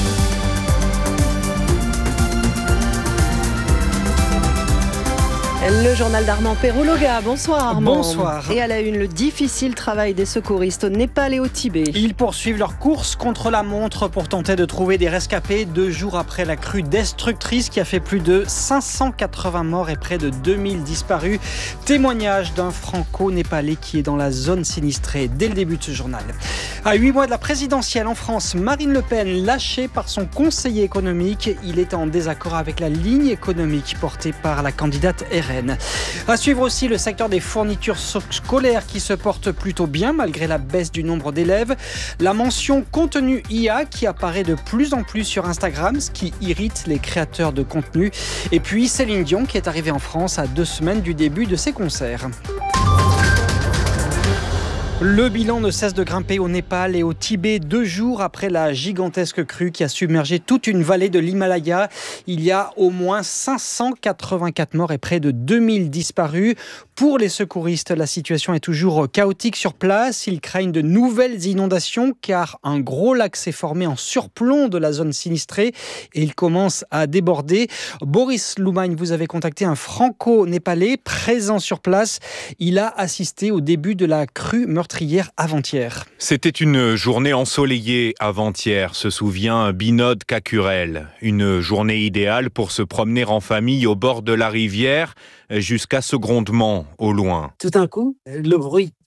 Le journal d'Armand Perroulogha. Bonsoir Armand. Bonsoir. Et à la une, le difficile travail des secouristes au Népal et au Tibet. Ils poursuivent leur course contre la montre pour tenter de trouver des rescapés 2 jours après la crue destructrice qui a fait plus de 580 morts et près de 2000 disparus. Témoignage d'un franco-népalais qui est dans la zone sinistrée dès le début de ce journal. À 8 mois de la présidentielle en France, Marine Le Pen lâchée par son conseiller économique. Il est en désaccord avec la ligne économique portée par la candidate RN. À suivre aussi le secteur des fournitures scolaires qui se porte plutôt bien malgré la baisse du nombre d'élèves. La mention contenu IA qui apparaît de plus en plus sur Instagram, ce qui irrite les créateurs de contenu. Et puis Céline Dion qui est arrivée en France à 2 semaines du début de ses concerts. Le bilan ne cesse de grimper au Népal et au Tibet 2 jours après la gigantesque crue qui a submergé toute une vallée de l'Himalaya. Il y a au moins 584 morts et près de 2000 disparus. Pour les secouristes, la situation est toujours chaotique sur place. Ils craignent de nouvelles inondations car un gros lac s'est formé en surplomb de la zone sinistrée et il commence à déborder. Boris Loumagne, vous avez contacté un franco-népalais présent sur place. Il a assisté au début de la crue meurtrière avant-hier. C'était une journée ensoleillée avant-hier, se souvient Binod Kakurel. Une journée idéale pour se promener en famille au bord de la rivière jusqu'à ce grondement au loin. Tout d'un coup, le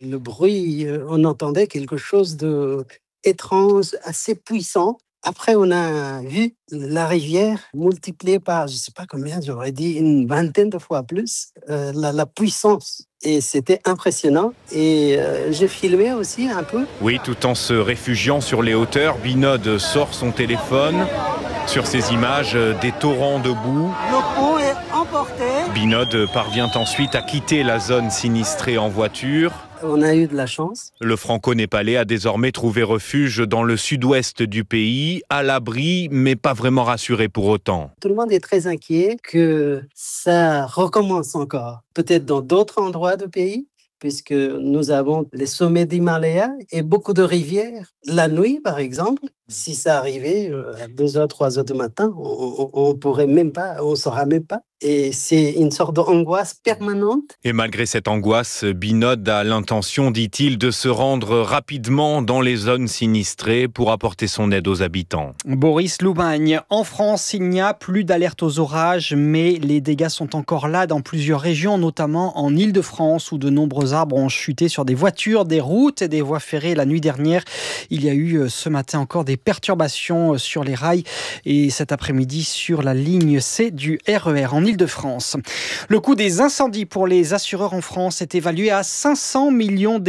bruit, on entendait quelque chose d'étrange, assez puissant. Après, on a vu la rivière multipliée par, je ne sais pas combien, j'aurais dit une vingtaine de fois plus, la puissance. Et c'était impressionnant. Et j'ai filmé aussi un peu. Oui, tout en se réfugiant sur les hauteurs, Binod sort son téléphone. Sur ces images, des torrents de boue. Le pont est emporté. Binod parvient ensuite à quitter la zone sinistrée en voiture. On a eu de la chance. Le franco-népalais a désormais trouvé refuge dans le sud-ouest du pays, à l'abri, mais pas vraiment rassuré pour autant. Tout le monde est très inquiet que ça recommence encore, peut-être dans d'autres endroits du pays, puisque nous avons les sommets d'Himalaya et beaucoup de rivières. La nuit, par exemple, si ça arrivait à 2h, 3h du matin, on pourrait même pas, on saura même pas. Et c'est une sorte d'angoisse permanente. Et malgré cette angoisse, Binod a l'intention, dit-il, de se rendre rapidement dans les zones sinistrées pour apporter son aide aux habitants. Boris Loumagne. En France, il n'y a plus d'alerte aux orages, mais les dégâts sont encore là dans plusieurs régions, notamment en Île-de-France, où de nombreux arbres ont chuté sur des voitures, des routes et des voies ferrées la nuit dernière. Il y a eu ce matin encore des perturbations sur les rails et cet après-midi sur la ligne C du RER en Île-de-France. Le coût des incendies pour les assureurs en France est évalué à 500 millions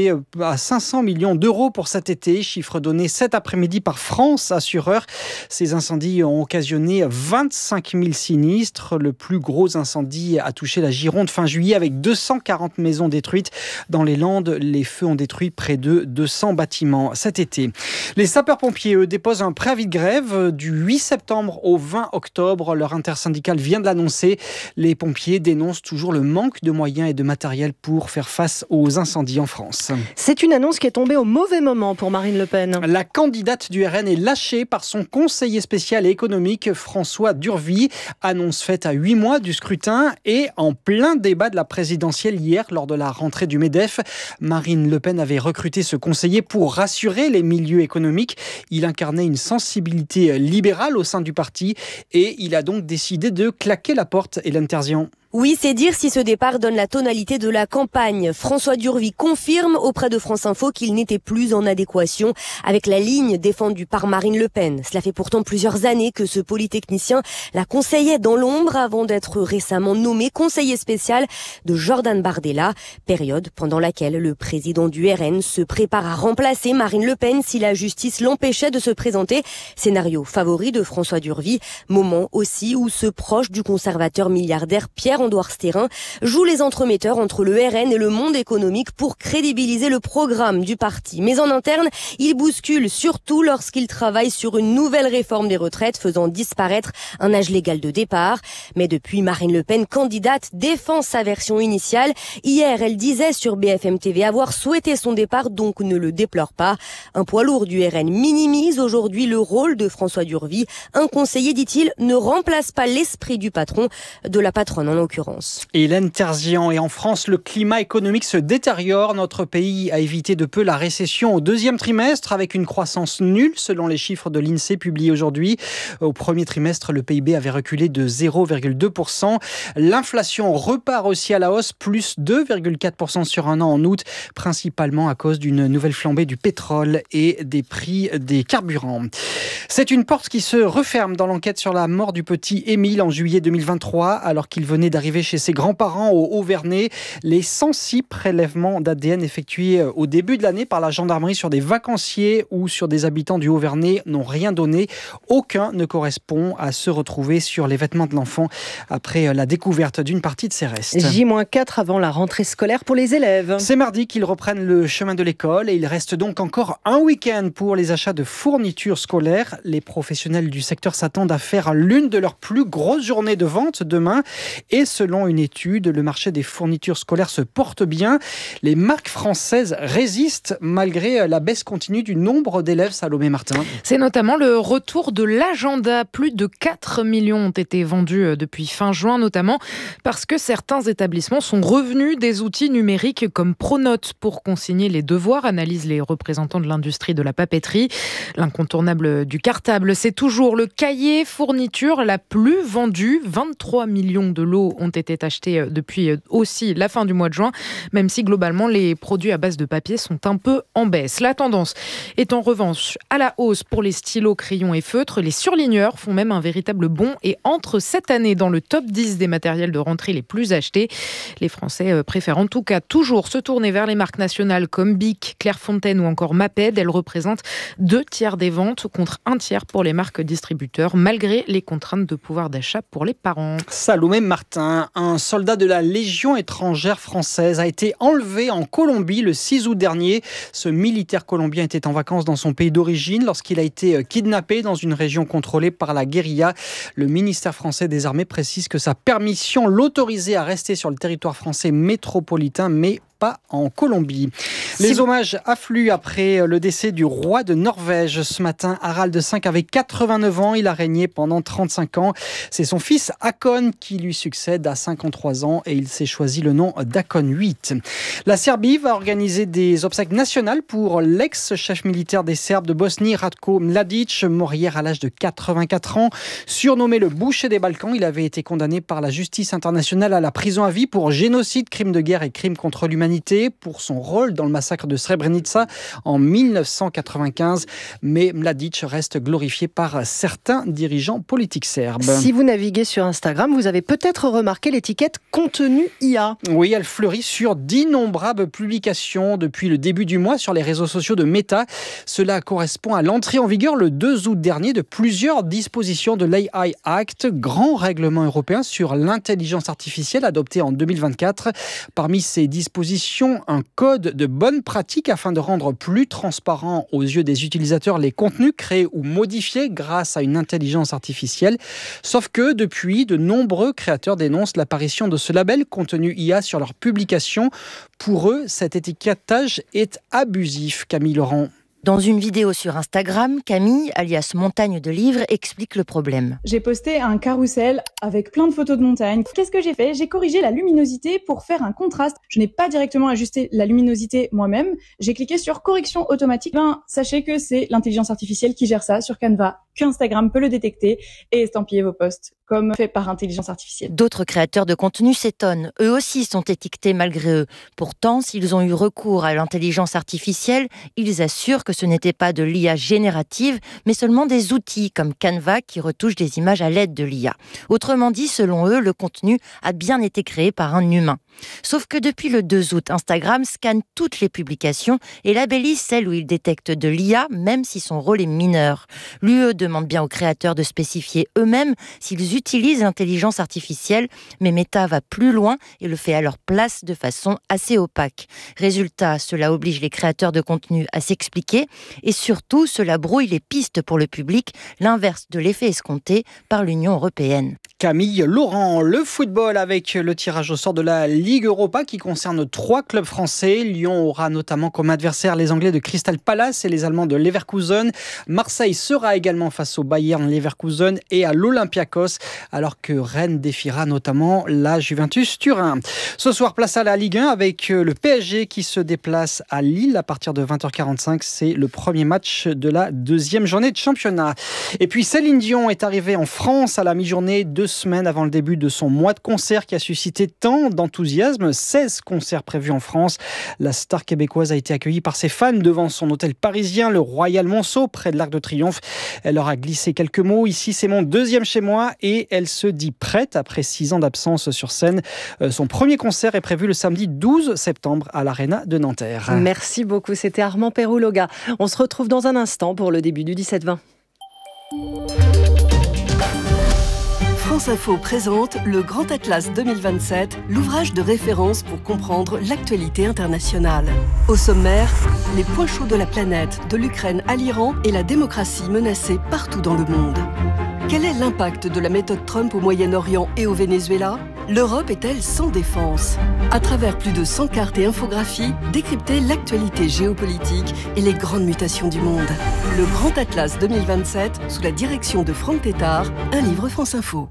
d'euros pour cet été, chiffre donné cet après-midi par France Assureurs. Ces incendies ont occasionné 25 000 sinistres. Le plus gros incendie a touché la Gironde fin juillet avec 240 maisons détruites. Dans les Landes, les feux ont détruit près de 200 bâtiments cet été. Les sapeurs-pompiers, eux, déposent un préavis de grève du 8 septembre au 20 octobre. Leur intersyndicale vient de l'annoncer. Les pompiers dénoncent toujours le manque de moyens et de matériel pour faire face aux incendies en France. C'est une annonce qui est tombée au mauvais moment pour Marine Le Pen. La candidate du RN est lâchée par son conseiller spécial et économique François Durvy. Annonce faite à 8 mois du scrutin et en plein débat de la présidentielle hier lors de la rentrée du MEDEF. Marine Le Pen avait recruté ce conseiller pour rassurer les milieux économiques. Il incarnait une sensibilité libérale au sein du parti et il a donc décidé de claquer la porte. Hélène Terzian. Oui, c'est dire si ce départ donne la tonalité de la campagne. François Durvy confirme auprès de France Info qu'il n'était plus en adéquation avec la ligne défendue par Marine Le Pen. Cela fait pourtant plusieurs années que ce polytechnicien la conseillait dans l'ombre avant d'être récemment nommé conseiller spécial de Jordan Bardella, période pendant laquelle le président du RN se prépare à remplacer Marine Le Pen si la justice l'empêchait de se présenter. Scénario favori de François Durvy, moment aussi où ce proche du conservateur milliardaire Pierre-Andouard Stérin joue les entremetteurs entre le RN et le monde économique pour crédibiliser le programme du parti. Mais en interne, il bouscule surtout lorsqu'il travaille sur une nouvelle réforme des retraites faisant disparaître un âge légal de départ. Mais depuis, Marine Le Pen, candidate, défend sa version initiale. Hier, elle disait sur BFM TV avoir souhaité son départ, donc ne le déplore pas. Un poids lourd du RN minimise aujourd'hui le rôle de François Durvy. Un conseiller, dit-il, ne remplace pas l'esprit du patron, de la patronne en l'occurrence. Hélène Terzian, et en France, le climat économique se détériore. Notre pays a évité de peu la récession au deuxième trimestre avec une croissance nulle selon les chiffres de l'INSEE publiés aujourd'hui. Au premier trimestre, le PIB avait reculé de 0,2%. L'inflation repart aussi à la hausse, plus 2,4% sur un an en août, principalement à cause d'une nouvelle flambée du pétrole et des prix des carburants. C'est une porte qui se referme dans l'enquête sur la mort du petit Émile en juillet 2023, alors qu'il venait d'arriver chez ses grands-parents au Haut-Vernay. Les 106 prélèvements d'ADN effectués au début de l'année par la gendarmerie sur des vacanciers ou sur des habitants du Haut-Vernay n'ont rien donné. Aucun ne correspond à ceux retrouvés sur les vêtements de l'enfant après la découverte d'une partie de ses restes. J-4 avant la rentrée scolaire pour les élèves. C'est mardi qu'ils reprennent le chemin de l'école et il reste donc encore un week-end pour les achats de fournitures scolaires. Les professionnels du secteur s'attendent à faire l'une de leurs plus grosses journées de vente demain. Et selon une étude, le marché des fournitures scolaires se porte bien. Les marques françaises résistent malgré la baisse continue du nombre d'élèves. Salomé Martin. C'est notamment le retour de l'agenda. Plus de 4 millions ont été vendus depuis fin juin, notamment parce que certains établissements sont revenus des outils numériques comme Pronote pour consigner les devoirs, analysent les représentants de l'industrie de la papeterie. L'incontournable du cartable, c'est toujours le cahier fourniture la plus vendue. 23 millions de lots ont été achetés depuis aussi la fin du mois de juin, même si globalement les produits à base de papier sont un peu en baisse. La tendance est en revanche à la hausse pour les stylos, crayons et feutres. Les surligneurs font même un véritable bond et entrent cette année dans le top 10 des matériels de rentrée les plus achetés. Les Français préfèrent en tout cas toujours se tourner vers les marques nationales comme Bic, Clairefontaine ou encore Maped. Elles représentent 2/3 des ventes contre 1/3 pour les marques distributeurs, malgré les contraintes de pouvoir d'achat pour les parents. Salomé Martin, un soldat de la Légion étrangère française a été enlevé en Colombie le 6 août dernier. Ce militaire colombien était en vacances dans son pays d'origine lorsqu'il a été kidnappé dans une région contrôlée par la guérilla. Le ministère français des Armées précise que sa permission l'autorisait à rester sur le territoire français métropolitain, mais pas en Colombie. Les hommages affluent après le décès du roi de Norvège. Ce matin, Harald V avait 89 ans. Il a régné pendant 35 ans. C'est son fils Hakon qui lui succède à 53 ans et il s'est choisi le nom d'Hakon VIII. La Serbie va organiser des obsèques nationales pour l'ex-chef militaire des Serbes de Bosnie, Ratko Mladic, mort hier à l'âge de 84 ans. Surnommé le boucher des Balkans, il avait été condamné par la justice internationale à la prison à vie pour génocide, crime de guerre et crime contre l'humanité pour son rôle dans le massacre de Srebrenica en 1995. Mais Mladic reste glorifié par certains dirigeants politiques serbes. Si vous naviguez sur Instagram, vous avez peut-être remarqué l'étiquette contenu IA. Oui, elle fleurit sur d'innombrables publications depuis le début du mois sur les réseaux sociaux de Meta. Cela correspond à l'entrée en vigueur le 2 août dernier de plusieurs dispositions de l'AI Act, grand règlement européen sur l'intelligence artificielle adopté en 2024. Parmi ces dispositions, un code de bonne pratique afin de rendre plus transparent aux yeux des utilisateurs les contenus créés ou modifiés grâce à une intelligence artificielle. Sauf que depuis, de nombreux créateurs dénoncent l'apparition de ce label contenu IA sur leurs publications. Pour eux, cet étiquetage est abusif. Camille Laurent. Dans une vidéo sur Instagram, Camille, alias Montagne de Livres, explique le problème. J'ai posté un carrousel avec plein de photos de montagnes. Qu'est-ce que j'ai fait ? J'ai corrigé la luminosité pour faire un contraste. Je n'ai pas directement ajusté la luminosité moi-même. J'ai cliqué sur correction automatique. Sachez que c'est l'intelligence artificielle qui gère ça sur Canva qu'Instagram peut le détecter et estampiller vos posts, comme fait par intelligence artificielle. D'autres créateurs de contenu s'étonnent. Eux aussi sont étiquetés malgré eux. Pourtant, s'ils ont eu recours à l'intelligence artificielle, ils assurent que ce n'était pas de l'IA générative, mais seulement des outils comme Canva qui retouchent des images à l'aide de l'IA. Autrement dit, selon eux, le contenu a bien été créé par un humain. Sauf que depuis le 2 août, Instagram scanne toutes les publications et labellise celles où il détecte de l'IA, même si son rôle est mineur. L'UE demande bien aux créateurs de spécifier eux-mêmes s'ils utilisent l'intelligence artificielle, mais Meta va plus loin et le fait à leur place de façon assez opaque. Résultat, cela oblige les créateurs de contenu à s'expliquer et surtout, cela brouille les pistes pour le public, l'inverse de l'effet escompté par l'Union européenne. Camille Laurent, le football avec le tirage au sort de la Ligue Europa qui concerne 3 clubs français. Lyon aura notamment comme adversaire les Anglais de Crystal Palace et les Allemands de Leverkusen. Marseille sera également face au Bayern Leverkusen et à l'Olympiakos, alors que Rennes défiera notamment la Juventus Turin. Ce soir, place à la Ligue 1 avec le PSG qui se déplace à Lille à partir de 20h45. C'est le premier match de la 2e journée de championnat. Et puis Céline Dion est arrivée en France à la mi-journée, 2 semaines avant le début de son mois de concert qui a suscité tant d'enthousiasme. 16 concerts prévus en France. La star québécoise a été accueillie par ses fans devant son hôtel parisien, le Royal Monceau, près de l'Arc de Triomphe. Elle leur a glissé quelques mots. Ici, c'est mon 2e chez moi et elle se dit prête après 6 ans d'absence sur scène. Son premier concert est prévu le samedi 12 septembre à l'Arena de Nanterre. Merci beaucoup, c'était Armand Perouloga. On se retrouve dans un instant pour le début du 17-20. France Info présente le Grand Atlas 2027, l'ouvrage de référence pour comprendre l'actualité internationale. Au sommaire, les points chauds de la planète, de l'Ukraine à l'Iran et la démocratie menacée partout dans le monde. Quel est l'impact de la méthode Trump au Moyen-Orient et au Venezuela ? L'Europe est-elle sans défense ? À travers plus de 100 cartes et infographies, décryptez l'actualité géopolitique et les grandes mutations du monde. Le Grand Atlas 2027, sous la direction de Franck Tétard, un livre France Info.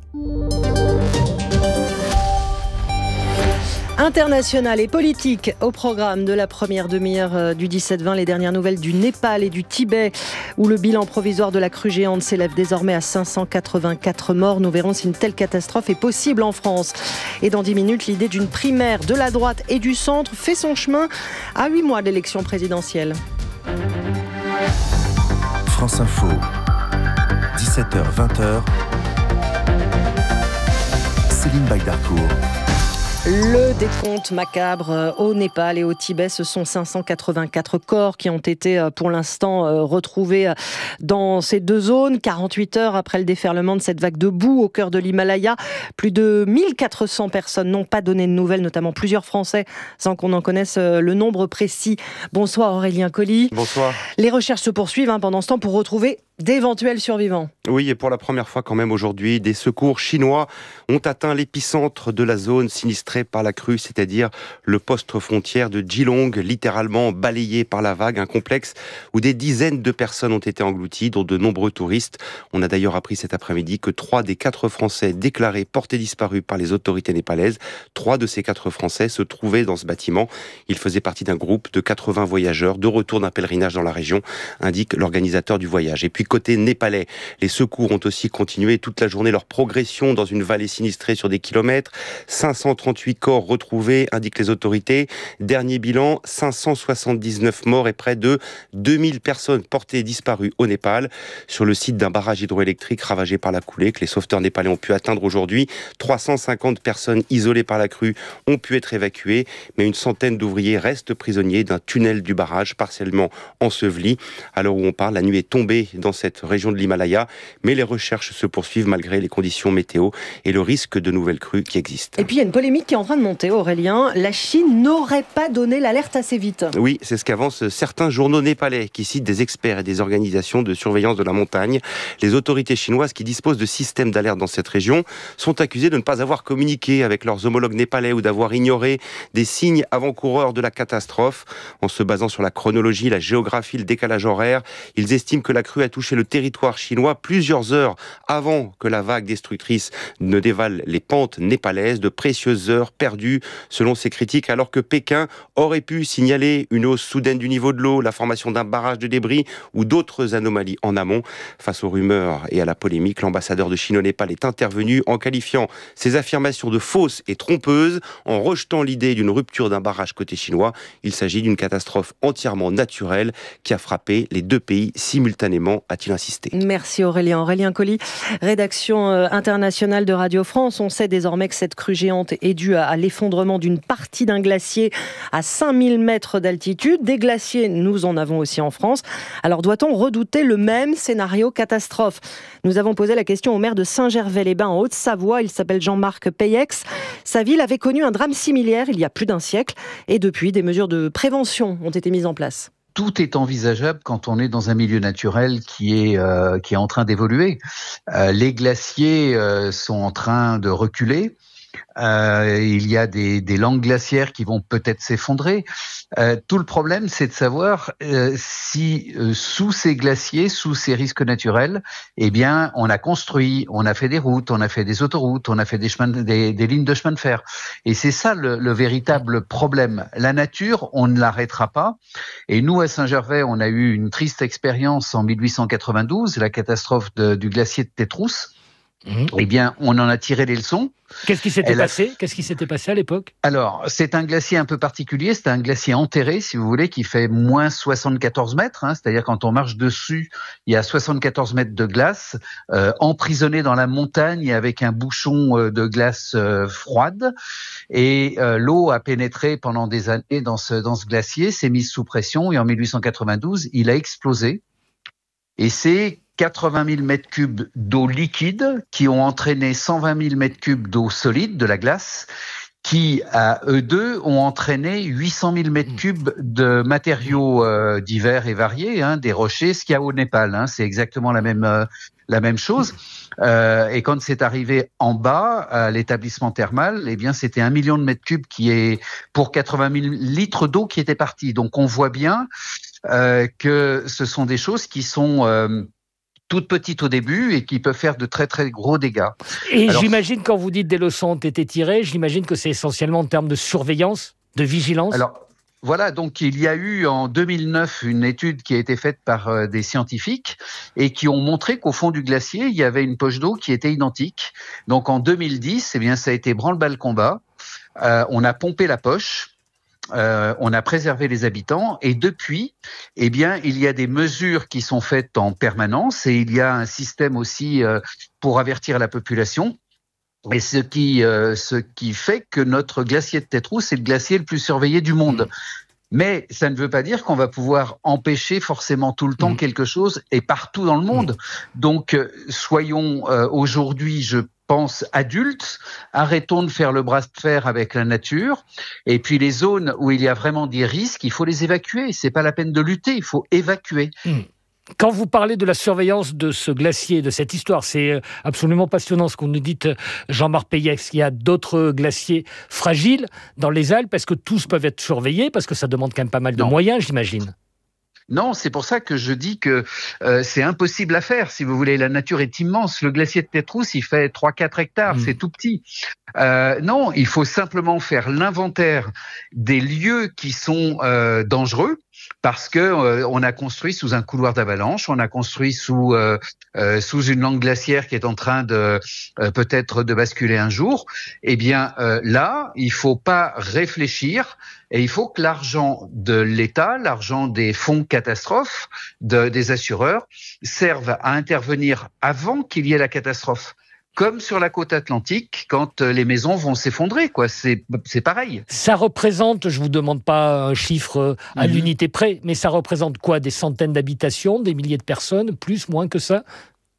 International et politique au programme de la première demi-heure du 17-20. Les dernières nouvelles du Népal et du Tibet, où le bilan provisoire de la crue géante s'élève désormais à 584 morts. Nous verrons si une telle catastrophe est possible en France. Et dans 10 minutes, l'idée d'une primaire de la droite et du centre fait son chemin à 8 mois de l'élection présidentielle. France Info, 17h-20h, Céline Baydarcourt. Le décompte macabre au Népal et au Tibet, ce sont 584 corps qui ont été pour l'instant retrouvés dans ces 2 zones. 48 heures après le déferlement de cette vague de boue au cœur de l'Himalaya, plus de 1400 personnes n'ont pas donné de nouvelles, notamment plusieurs Français, sans qu'on en connaisse le nombre précis. Bonsoir Aurélien Colli. Bonsoir. Les recherches se poursuivent pendant ce temps pour retrouver d'éventuels survivants. Oui, et pour la première fois quand même aujourd'hui, des secours chinois ont atteint l'épicentre de la zone sinistrée par la crue, c'est-à-dire le poste frontière de Geelong, littéralement balayé par la vague, un complexe où des dizaines de personnes ont été englouties, dont de nombreux touristes. On a d'ailleurs appris cet après-midi que 3 des 4 Français déclarés portés disparus par les autorités népalaises, 3 de ces 4 Français se trouvaient dans ce bâtiment. Ils faisaient partie d'un groupe de 80 voyageurs de retour d'un pèlerinage dans la région, indique l'organisateur du voyage. Et puis côté népalais, les secours ont aussi continué toute la journée leur progression dans une vallée sinistrée sur des kilomètres. 538 corps retrouvés, indiquent les autorités. Dernier bilan, 579 morts et près de 2000 personnes portées disparues au Népal. Sur le site d'un barrage hydroélectrique ravagé par la coulée que les sauveteurs népalais ont pu atteindre aujourd'hui, 350 personnes isolées par la crue ont pu être évacuées, mais une centaine d'ouvriers restent prisonniers d'un tunnel du barrage partiellement enseveli. À l'heure où on parle, la nuit est tombée dans cette région de l'Himalaya, mais les recherches se poursuivent malgré les conditions météo et le risque de nouvelles crues qui existent. Et puis il y a une polémique qui est en train de monter, Aurélien. La Chine n'aurait pas donné l'alerte assez vite. Oui, c'est ce qu'avancent certains journaux népalais qui citent des experts et des organisations de surveillance de la montagne. Les autorités chinoises qui disposent de systèmes d'alerte dans cette région sont accusées de ne pas avoir communiqué avec leurs homologues népalais ou d'avoir ignoré des signes avant-coureurs de la catastrophe. En se basant sur la chronologie, la géographie, le décalage horaire, ils estiment que la crue a touché touché le territoire chinois plusieurs heures avant que la vague destructrice ne dévale les pentes népalaises. De précieuses heures perdues, selon ces critiques, alors que Pékin aurait pu signaler une hausse soudaine du niveau de l'eau, la formation d'un barrage de débris ou d'autres anomalies en amont. Face aux rumeurs et à la polémique, l'ambassadeur de Chine au Népal est intervenu en qualifiant ces affirmations de fausses et trompeuses, en rejetant l'idée d'une rupture d'un barrage côté chinois. Il s'agit d'une catastrophe entièrement naturelle qui a frappé les deux pays simultanément, a-t-il insisté. Merci Aurélien. Aurélien Colli, rédaction internationale de Radio France. On sait désormais que cette crue géante est due à l'effondrement d'une partie d'un glacier à 5000 mètres d'altitude. Des glaciers, nous en avons aussi en France. Alors doit-on redouter le même scénario catastrophe ? Nous avons posé la question au maire de Saint-Gervais-les-Bains en Haute-Savoie. Il s'appelle Jean-Marc Payex. Sa ville avait connu un drame similaire il y a plus d'un siècle et depuis, des mesures de prévention ont été mises en place. Tout est envisageable quand on est dans un milieu naturel qui est en train d'évoluer. Les glaciers sont en train de reculer. Il y a des langues glaciaires qui vont peut-être s'effondrer. Tout le problème, c'est de savoir si sous ces glaciers, sous ces risques naturels, eh bien, on a construit, on a fait des routes, on a fait des autoroutes, on a fait des lignes de chemin de fer. Et c'est ça le véritable problème. La nature, on ne l'arrêtera pas. Et nous, à Saint-Gervais, on a eu une triste expérience en 1892, la catastrophe du glacier de Tétrousse. Eh bien, on en a tiré les leçons. Qu'est-ce qui s'était passé à l'époque ? Alors, c'est un glacier un peu particulier. C'est un glacier enterré, si vous voulez, qui fait moins 74 mètres. C'est-à-dire, quand on marche dessus, il y a 74 mètres de glace, emprisonné dans la montagne avec un bouchon de glace froide. Et l'eau a pénétré pendant des années dans ce glacier, s'est mise sous pression. Et en 1892, il a explosé. Et c'est 80 000 mètres cubes d'eau liquide qui ont entraîné 120 000 mètres cubes d'eau solide, de la glace, qui, à eux deux, ont entraîné 800 000 mètres cubes de matériaux divers et variés, des rochers, ce qu'il y a au Népal. C'est exactement la même chose. Et quand c'est arrivé en bas, à l'établissement thermal, eh bien, c'était 1 million de mètres cubes qui est pour 80 000 litres d'eau qui étaient partis. Donc, on voit bien que ce sont des choses qui sont toutes petites au début et qui peuvent faire de très très gros dégâts. Et alors, j'imagine, quand vous dites des leçons ont été tirées, j'imagine que c'est essentiellement en termes de surveillance, de vigilance. Alors voilà, donc il y a eu en 2009 une étude qui a été faite par des scientifiques et qui ont montré qu'au fond du glacier, il y avait une poche d'eau qui était identique. Donc en 2010, eh bien, ça a été branle-bas-le-combat. On a pompé la poche. On a préservé les habitants et depuis, eh bien, il y a des mesures qui sont faites en permanence et il y a un système aussi pour avertir la population. Et ce qui fait que notre glacier de Tétrousse est le glacier le plus surveillé du monde. Mais ça ne veut pas dire qu'on va pouvoir empêcher forcément tout le temps quelque chose et partout dans le monde. Donc, soyons aujourd'hui, je pense, adultes, arrêtons de faire le bras de fer avec la nature. Et puis les zones où il y a vraiment des risques, il faut les évacuer. C'est pas la peine de lutter, il faut évacuer. Quand vous parlez de la surveillance de ce glacier, de cette histoire, c'est absolument passionnant ce qu'on nous dit, Jean-Marc Payex. Il y a d'autres glaciers fragiles dans les Alpes. Est-ce que tous peuvent être surveillés ? Parce que ça demande quand même pas mal de moyens, j'imagine. Non, c'est pour ça que je dis que c'est impossible à faire. Si vous voulez, la nature est immense. Le glacier de Tétrousse, il fait 3-4 hectares, c'est tout petit. Non, il faut simplement faire l'inventaire des lieux qui sont dangereux. Parce que on a construit sous un couloir d'avalanche, on a construit sous une langue glaciaire qui est en train de peut-être de basculer un jour. Eh bien là, il faut pas réfléchir et il faut que l'argent de l'État, l'argent des fonds catastrophes, des assureurs, serve à intervenir avant qu'il y ait la catastrophe. Comme sur la côte atlantique, quand les maisons vont s'effondrer, quoi. C'est pareil. Ça représente, je vous demande pas un chiffre à l'unité près, mais ça représente quoi ? Des centaines d'habitations, des milliers de personnes, plus, moins que ça ?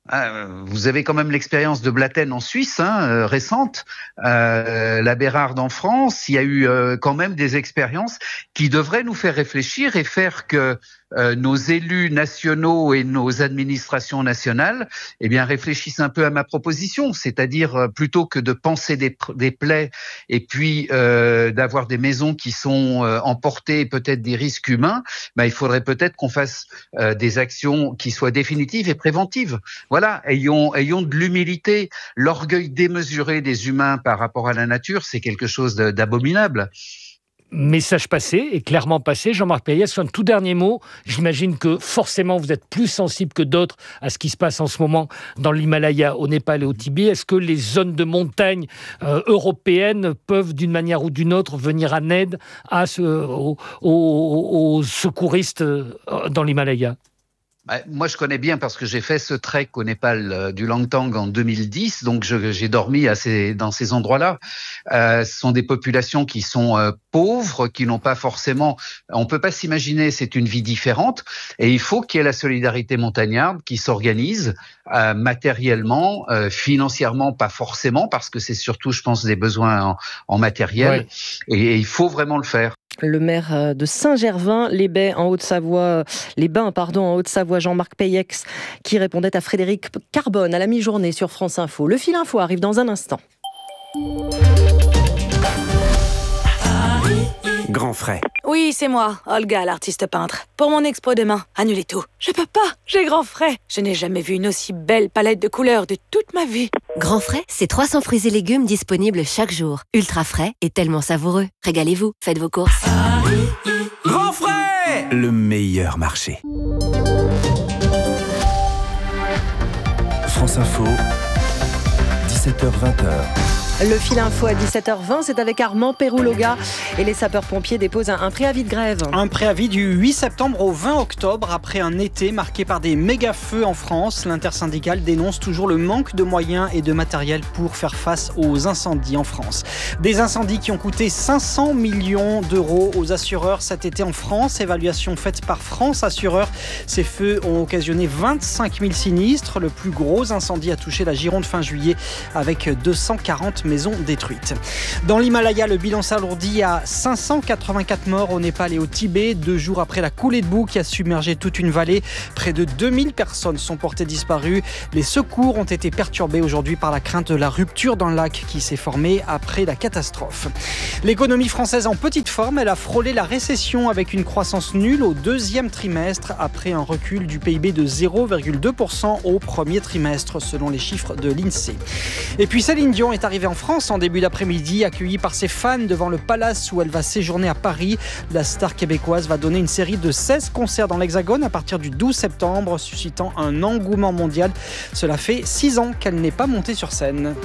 Vous avez quand même l'expérience de Blatten en Suisse, récente, la Bérarde en France. Il y a eu quand même des expériences qui devraient nous faire réfléchir et faire que nos élus nationaux et nos administrations nationales, réfléchissent un peu à ma proposition, c'est-à-dire plutôt que de penser des plaies et puis d'avoir des maisons qui sont emportées et peut-être des risques humains, il faudrait peut-être qu'on fasse des actions qui soient définitives et préventives. Voilà, ayons de l'humilité. L'orgueil démesuré des humains par rapport à la nature, c'est quelque chose d'abominable. Message passé, et clairement passé. Jean-Marc Payès, un tout dernier mot. J'imagine que forcément vous êtes plus sensible que d'autres à ce qui se passe en ce moment dans l'Himalaya, au Népal et au Tibet. Est-ce que les zones de montagne européennes peuvent d'une manière ou d'une autre venir en aide aux secouristes dans l'Himalaya ? Moi, je connais bien parce que j'ai fait ce trek au Népal du Langtang en 2010, donc j'ai dormi dans ces endroits-là. Ce sont des populations qui sont pauvres, qui n'ont pas forcément... On peut pas s'imaginer, c'est une vie différente, et il faut qu'il y ait la solidarité montagnarde qui s'organise matériellement, financièrement, pas forcément, parce que c'est surtout, je pense, des besoins en matériel, et il faut vraiment le faire. Le maire de Saint-Gervin-les-Bains en Haute-Savoie, en Haute-Savoie, Jean-Marc Payès, qui répondait à Frédéric Carbone à la mi-journée sur France Info. Le fil info arrive dans un instant. Grand frais. Oui, c'est moi, Olga, l'artiste peintre. Pour mon expo demain, annulez tout. Je peux pas, j'ai grand frais. Je n'ai jamais vu une aussi belle palette de couleurs de toute ma vie. Grand frais, c'est 300 fruits et légumes disponibles chaque jour. Ultra frais et tellement savoureux. Régalez-vous, faites vos courses. Grand frais, le meilleur marché. France Info, 17h-20h. Le fil info à 17h20, c'est avec Armand Pérouloga et les sapeurs-pompiers déposent un préavis de grève. Un préavis du 8 septembre au 20 octobre, après un été marqué par des méga-feux en France. L'intersyndicale dénonce toujours le manque de moyens et de matériel pour faire face aux incendies en France. Des incendies qui ont coûté 500 millions d'euros aux assureurs cet été en France. Évaluation faite par France Assureurs. Ces feux ont occasionné 25 000 sinistres. Le plus gros incendie a touché la Gironde fin juillet avec 240 maisons détruites. Dans l'Himalaya, le bilan s'alourdit à 584 morts au Népal et au Tibet, 2 jours après la coulée de boue qui a submergé toute une vallée. Près de 2000 personnes sont portées disparues. Les secours ont été perturbés aujourd'hui par la crainte de la rupture d'un lac qui s'est formé après la catastrophe. L'économie française en petite forme, elle a frôlé la récession avec une croissance nulle au 2e trimestre après un recul du PIB de 0,2% au 1er trimestre selon les chiffres de l'INSEE. Et puis Céline Dion est arrivée en France en début d'après-midi, accueillie par ses fans devant le Palace où elle va séjourner à Paris. La star québécoise va donner une série de 16 concerts dans l'Hexagone à partir du 12 septembre, suscitant un engouement mondial. Cela fait 6 ans qu'elle n'est pas montée sur scène.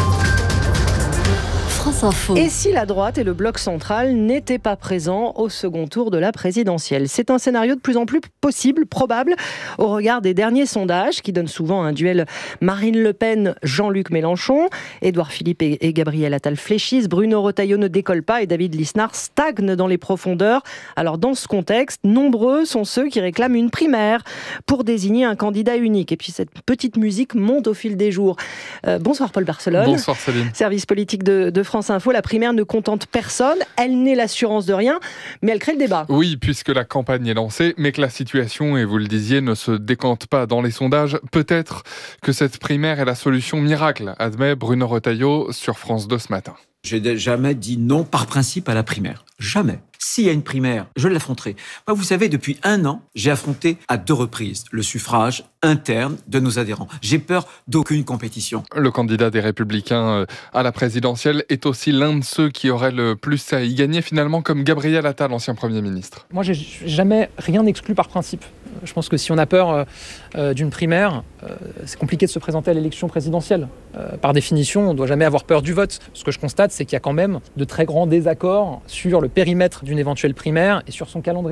France Info. Et si la droite et le bloc central n'étaient pas présents au second tour de la présidentielle ? C'est un scénario de plus en plus possible, probable, au regard des derniers sondages qui donnent souvent un duel Marine Le Pen, Jean-Luc Mélenchon, Édouard Philippe et Gabriel Attal fléchissent, Bruno Retailleau ne décolle pas et David Lisnard stagne dans les profondeurs. Alors dans ce contexte, nombreux sont ceux qui réclament une primaire pour désigner un candidat unique. Et puis cette petite musique monte au fil des jours. Bonsoir Paul Barcelone. Bonsoir Céline. Service politique de France Info, la primaire ne contente personne, elle n'est l'assurance de rien, mais elle crée le débat. Oui, puisque la campagne est lancée, mais que la situation, et vous le disiez, ne se décante pas dans les sondages. Peut-être que cette primaire est la solution miracle, admet Bruno Retailleau sur France 2 ce matin. J'ai jamais dit non par principe à la primaire. Jamais. S'il y a une primaire, je l'affronterai. Moi, vous savez, depuis 1 an, j'ai affronté à 2 reprises le suffrage interne de nos adhérents. J'ai peur d'aucune compétition. Le candidat des Républicains à la présidentielle est aussi l'un de ceux qui auraient le plus à y gagner, finalement, comme Gabriel Attal, ancien Premier ministre. Moi, j'ai jamais rien exclu par principe. Je pense que si on a peur d'une primaire, c'est compliqué de se présenter à l'élection présidentielle. Par définition, on ne doit jamais avoir peur du vote. Ce que je constate, c'est qu'il y a quand même de très grands désaccords sur le périmètre d'une éventuelle primaire et sur son calendrier.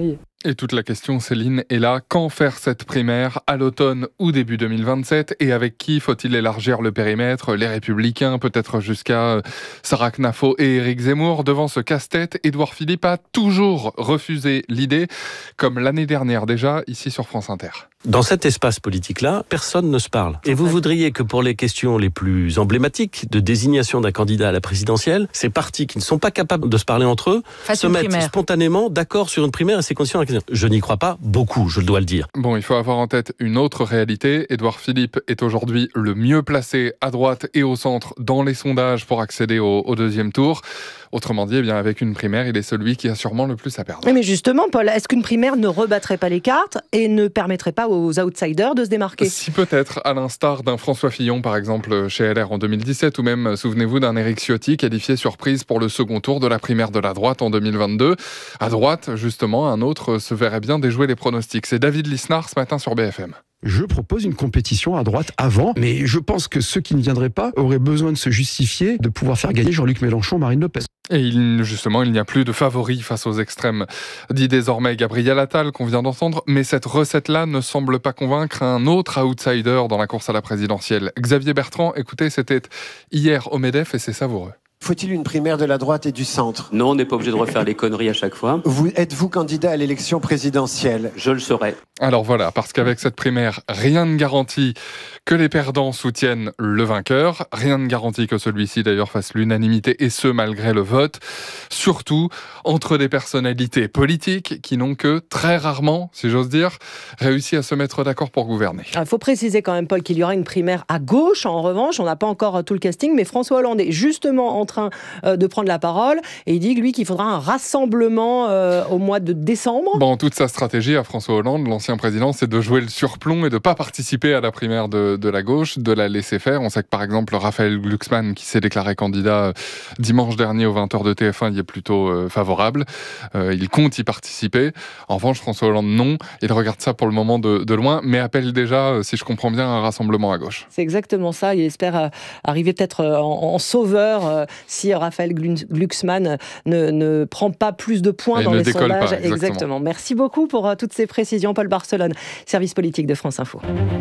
Et toute la question, Céline, est là. Quand faire cette primaire, à l'automne ou début 2027? Et avec qui faut-il élargir le périmètre? Les Républicains, peut-être jusqu'à Sarah Knafo et Éric Zemmour. Devant ce casse-tête, Édouard Philippe a toujours refusé l'idée, comme l'année dernière déjà, ici sur France Inter. Dans cet espace politique-là, personne ne se parle. Et vous voudriez que pour les questions les plus emblématiques de désignation d'un candidat à la présidentielle, ces partis qui ne sont pas capables de se parler entre eux se mettent spontanément d'accord sur une primaire et ses conditions. Je n'y crois pas beaucoup, je dois le dire. Bon, il faut avoir en tête une autre réalité. Édouard Philippe est aujourd'hui le mieux placé à droite et au centre dans les sondages pour accéder au deuxième tour. Autrement dit, eh bien, avec une primaire, il est celui qui a sûrement le plus à perdre. Mais justement, Paul, est-ce qu'une primaire ne rebattrait pas les cartes et ne permettrait pas aux outsiders de se démarquer? Si peut-être, à l'instar d'un François Fillon, par exemple, chez LR en 2017, ou même, souvenez-vous, d'un Éric Ciotti qualifié surprise pour le second tour de la primaire de la droite en 2022. À droite, justement, un autre se verrait bien déjouer les pronostics. C'est David Lisnard ce matin sur BFM. Je propose une compétition à droite avant, mais je pense que ceux qui ne viendraient pas auraient besoin de se justifier, de pouvoir faire gagner Jean-Luc Mélenchon, Marine Le Pen. Et justement, il n'y a plus de favoris face aux extrêmes, dit désormais Gabriel Attal, qu'on vient d'entendre, mais cette recette-là ne semble pas convaincre un autre outsider dans la course à la présidentielle. Xavier Bertrand, écoutez, c'était hier au MEDEF et c'est savoureux. Faut-il une primaire de la droite et du centre? Non, on n'est pas obligé de refaire les conneries à chaque fois. Êtes-vous candidat à l'élection présidentielle? Je le serai. Alors voilà, parce qu'avec cette primaire, rien ne garantit que les perdants soutiennent le vainqueur. Rien ne garantit que celui-ci d'ailleurs fasse l'unanimité, et ce malgré le vote. Surtout entre des personnalités politiques qui n'ont que très rarement, si j'ose dire, réussi à se mettre d'accord pour gouverner. Il faut préciser quand même, Paul, qu'il y aura une primaire à gauche. En revanche, on n'a pas encore tout le casting, mais François Hollande est justement en train de prendre la parole et il dit, lui, qu'il faudra un rassemblement au mois de décembre. Bon, toute sa stratégie à François Hollande, l'ancien président, c'est de jouer le surplomb et de ne pas participer à la primaire de la gauche, de la laisser faire. On sait que par exemple, Raphaël Glucksmann, qui s'est déclaré candidat dimanche dernier aux 20h de TF1, il est plutôt favorable. Il compte y participer. En revanche, François Hollande, non. Il regarde ça pour le moment de loin, mais appelle déjà, si je comprends bien, un rassemblement à gauche. C'est exactement ça. Il espère arriver peut-être en sauveur si Raphaël Glucksmann ne prend pas plus de points dans les sondages. Pas, exactement. Merci beaucoup pour toutes ces précisions, Paul Barcelone, service politique de France Info.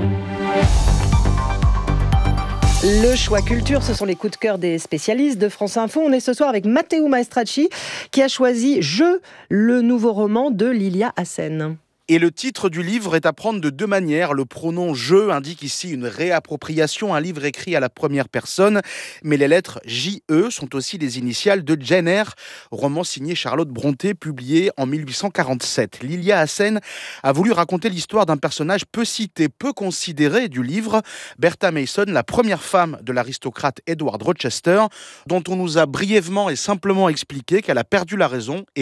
Le choix culture, ce sont les coups de cœur des spécialistes de France Info. On est ce soir avec Matteo Maestracci qui a choisi Je, le nouveau roman de Lilia Hassen. Et le titre du livre est à prendre de deux manières. Le pronom « je » indique ici une réappropriation, un livre écrit à la première personne. Mais les lettres J-E sont aussi les initiales de Jane Eyre, roman signé Charlotte Brontë, publié en 1847. Lilia Hassen a voulu raconter l'histoire d'un personnage peu cité, peu considéré du livre, Bertha Mason, la première femme de l'aristocrate Edward Rochester, dont on nous a brièvement et simplement expliqué qu'elle a perdu la raison et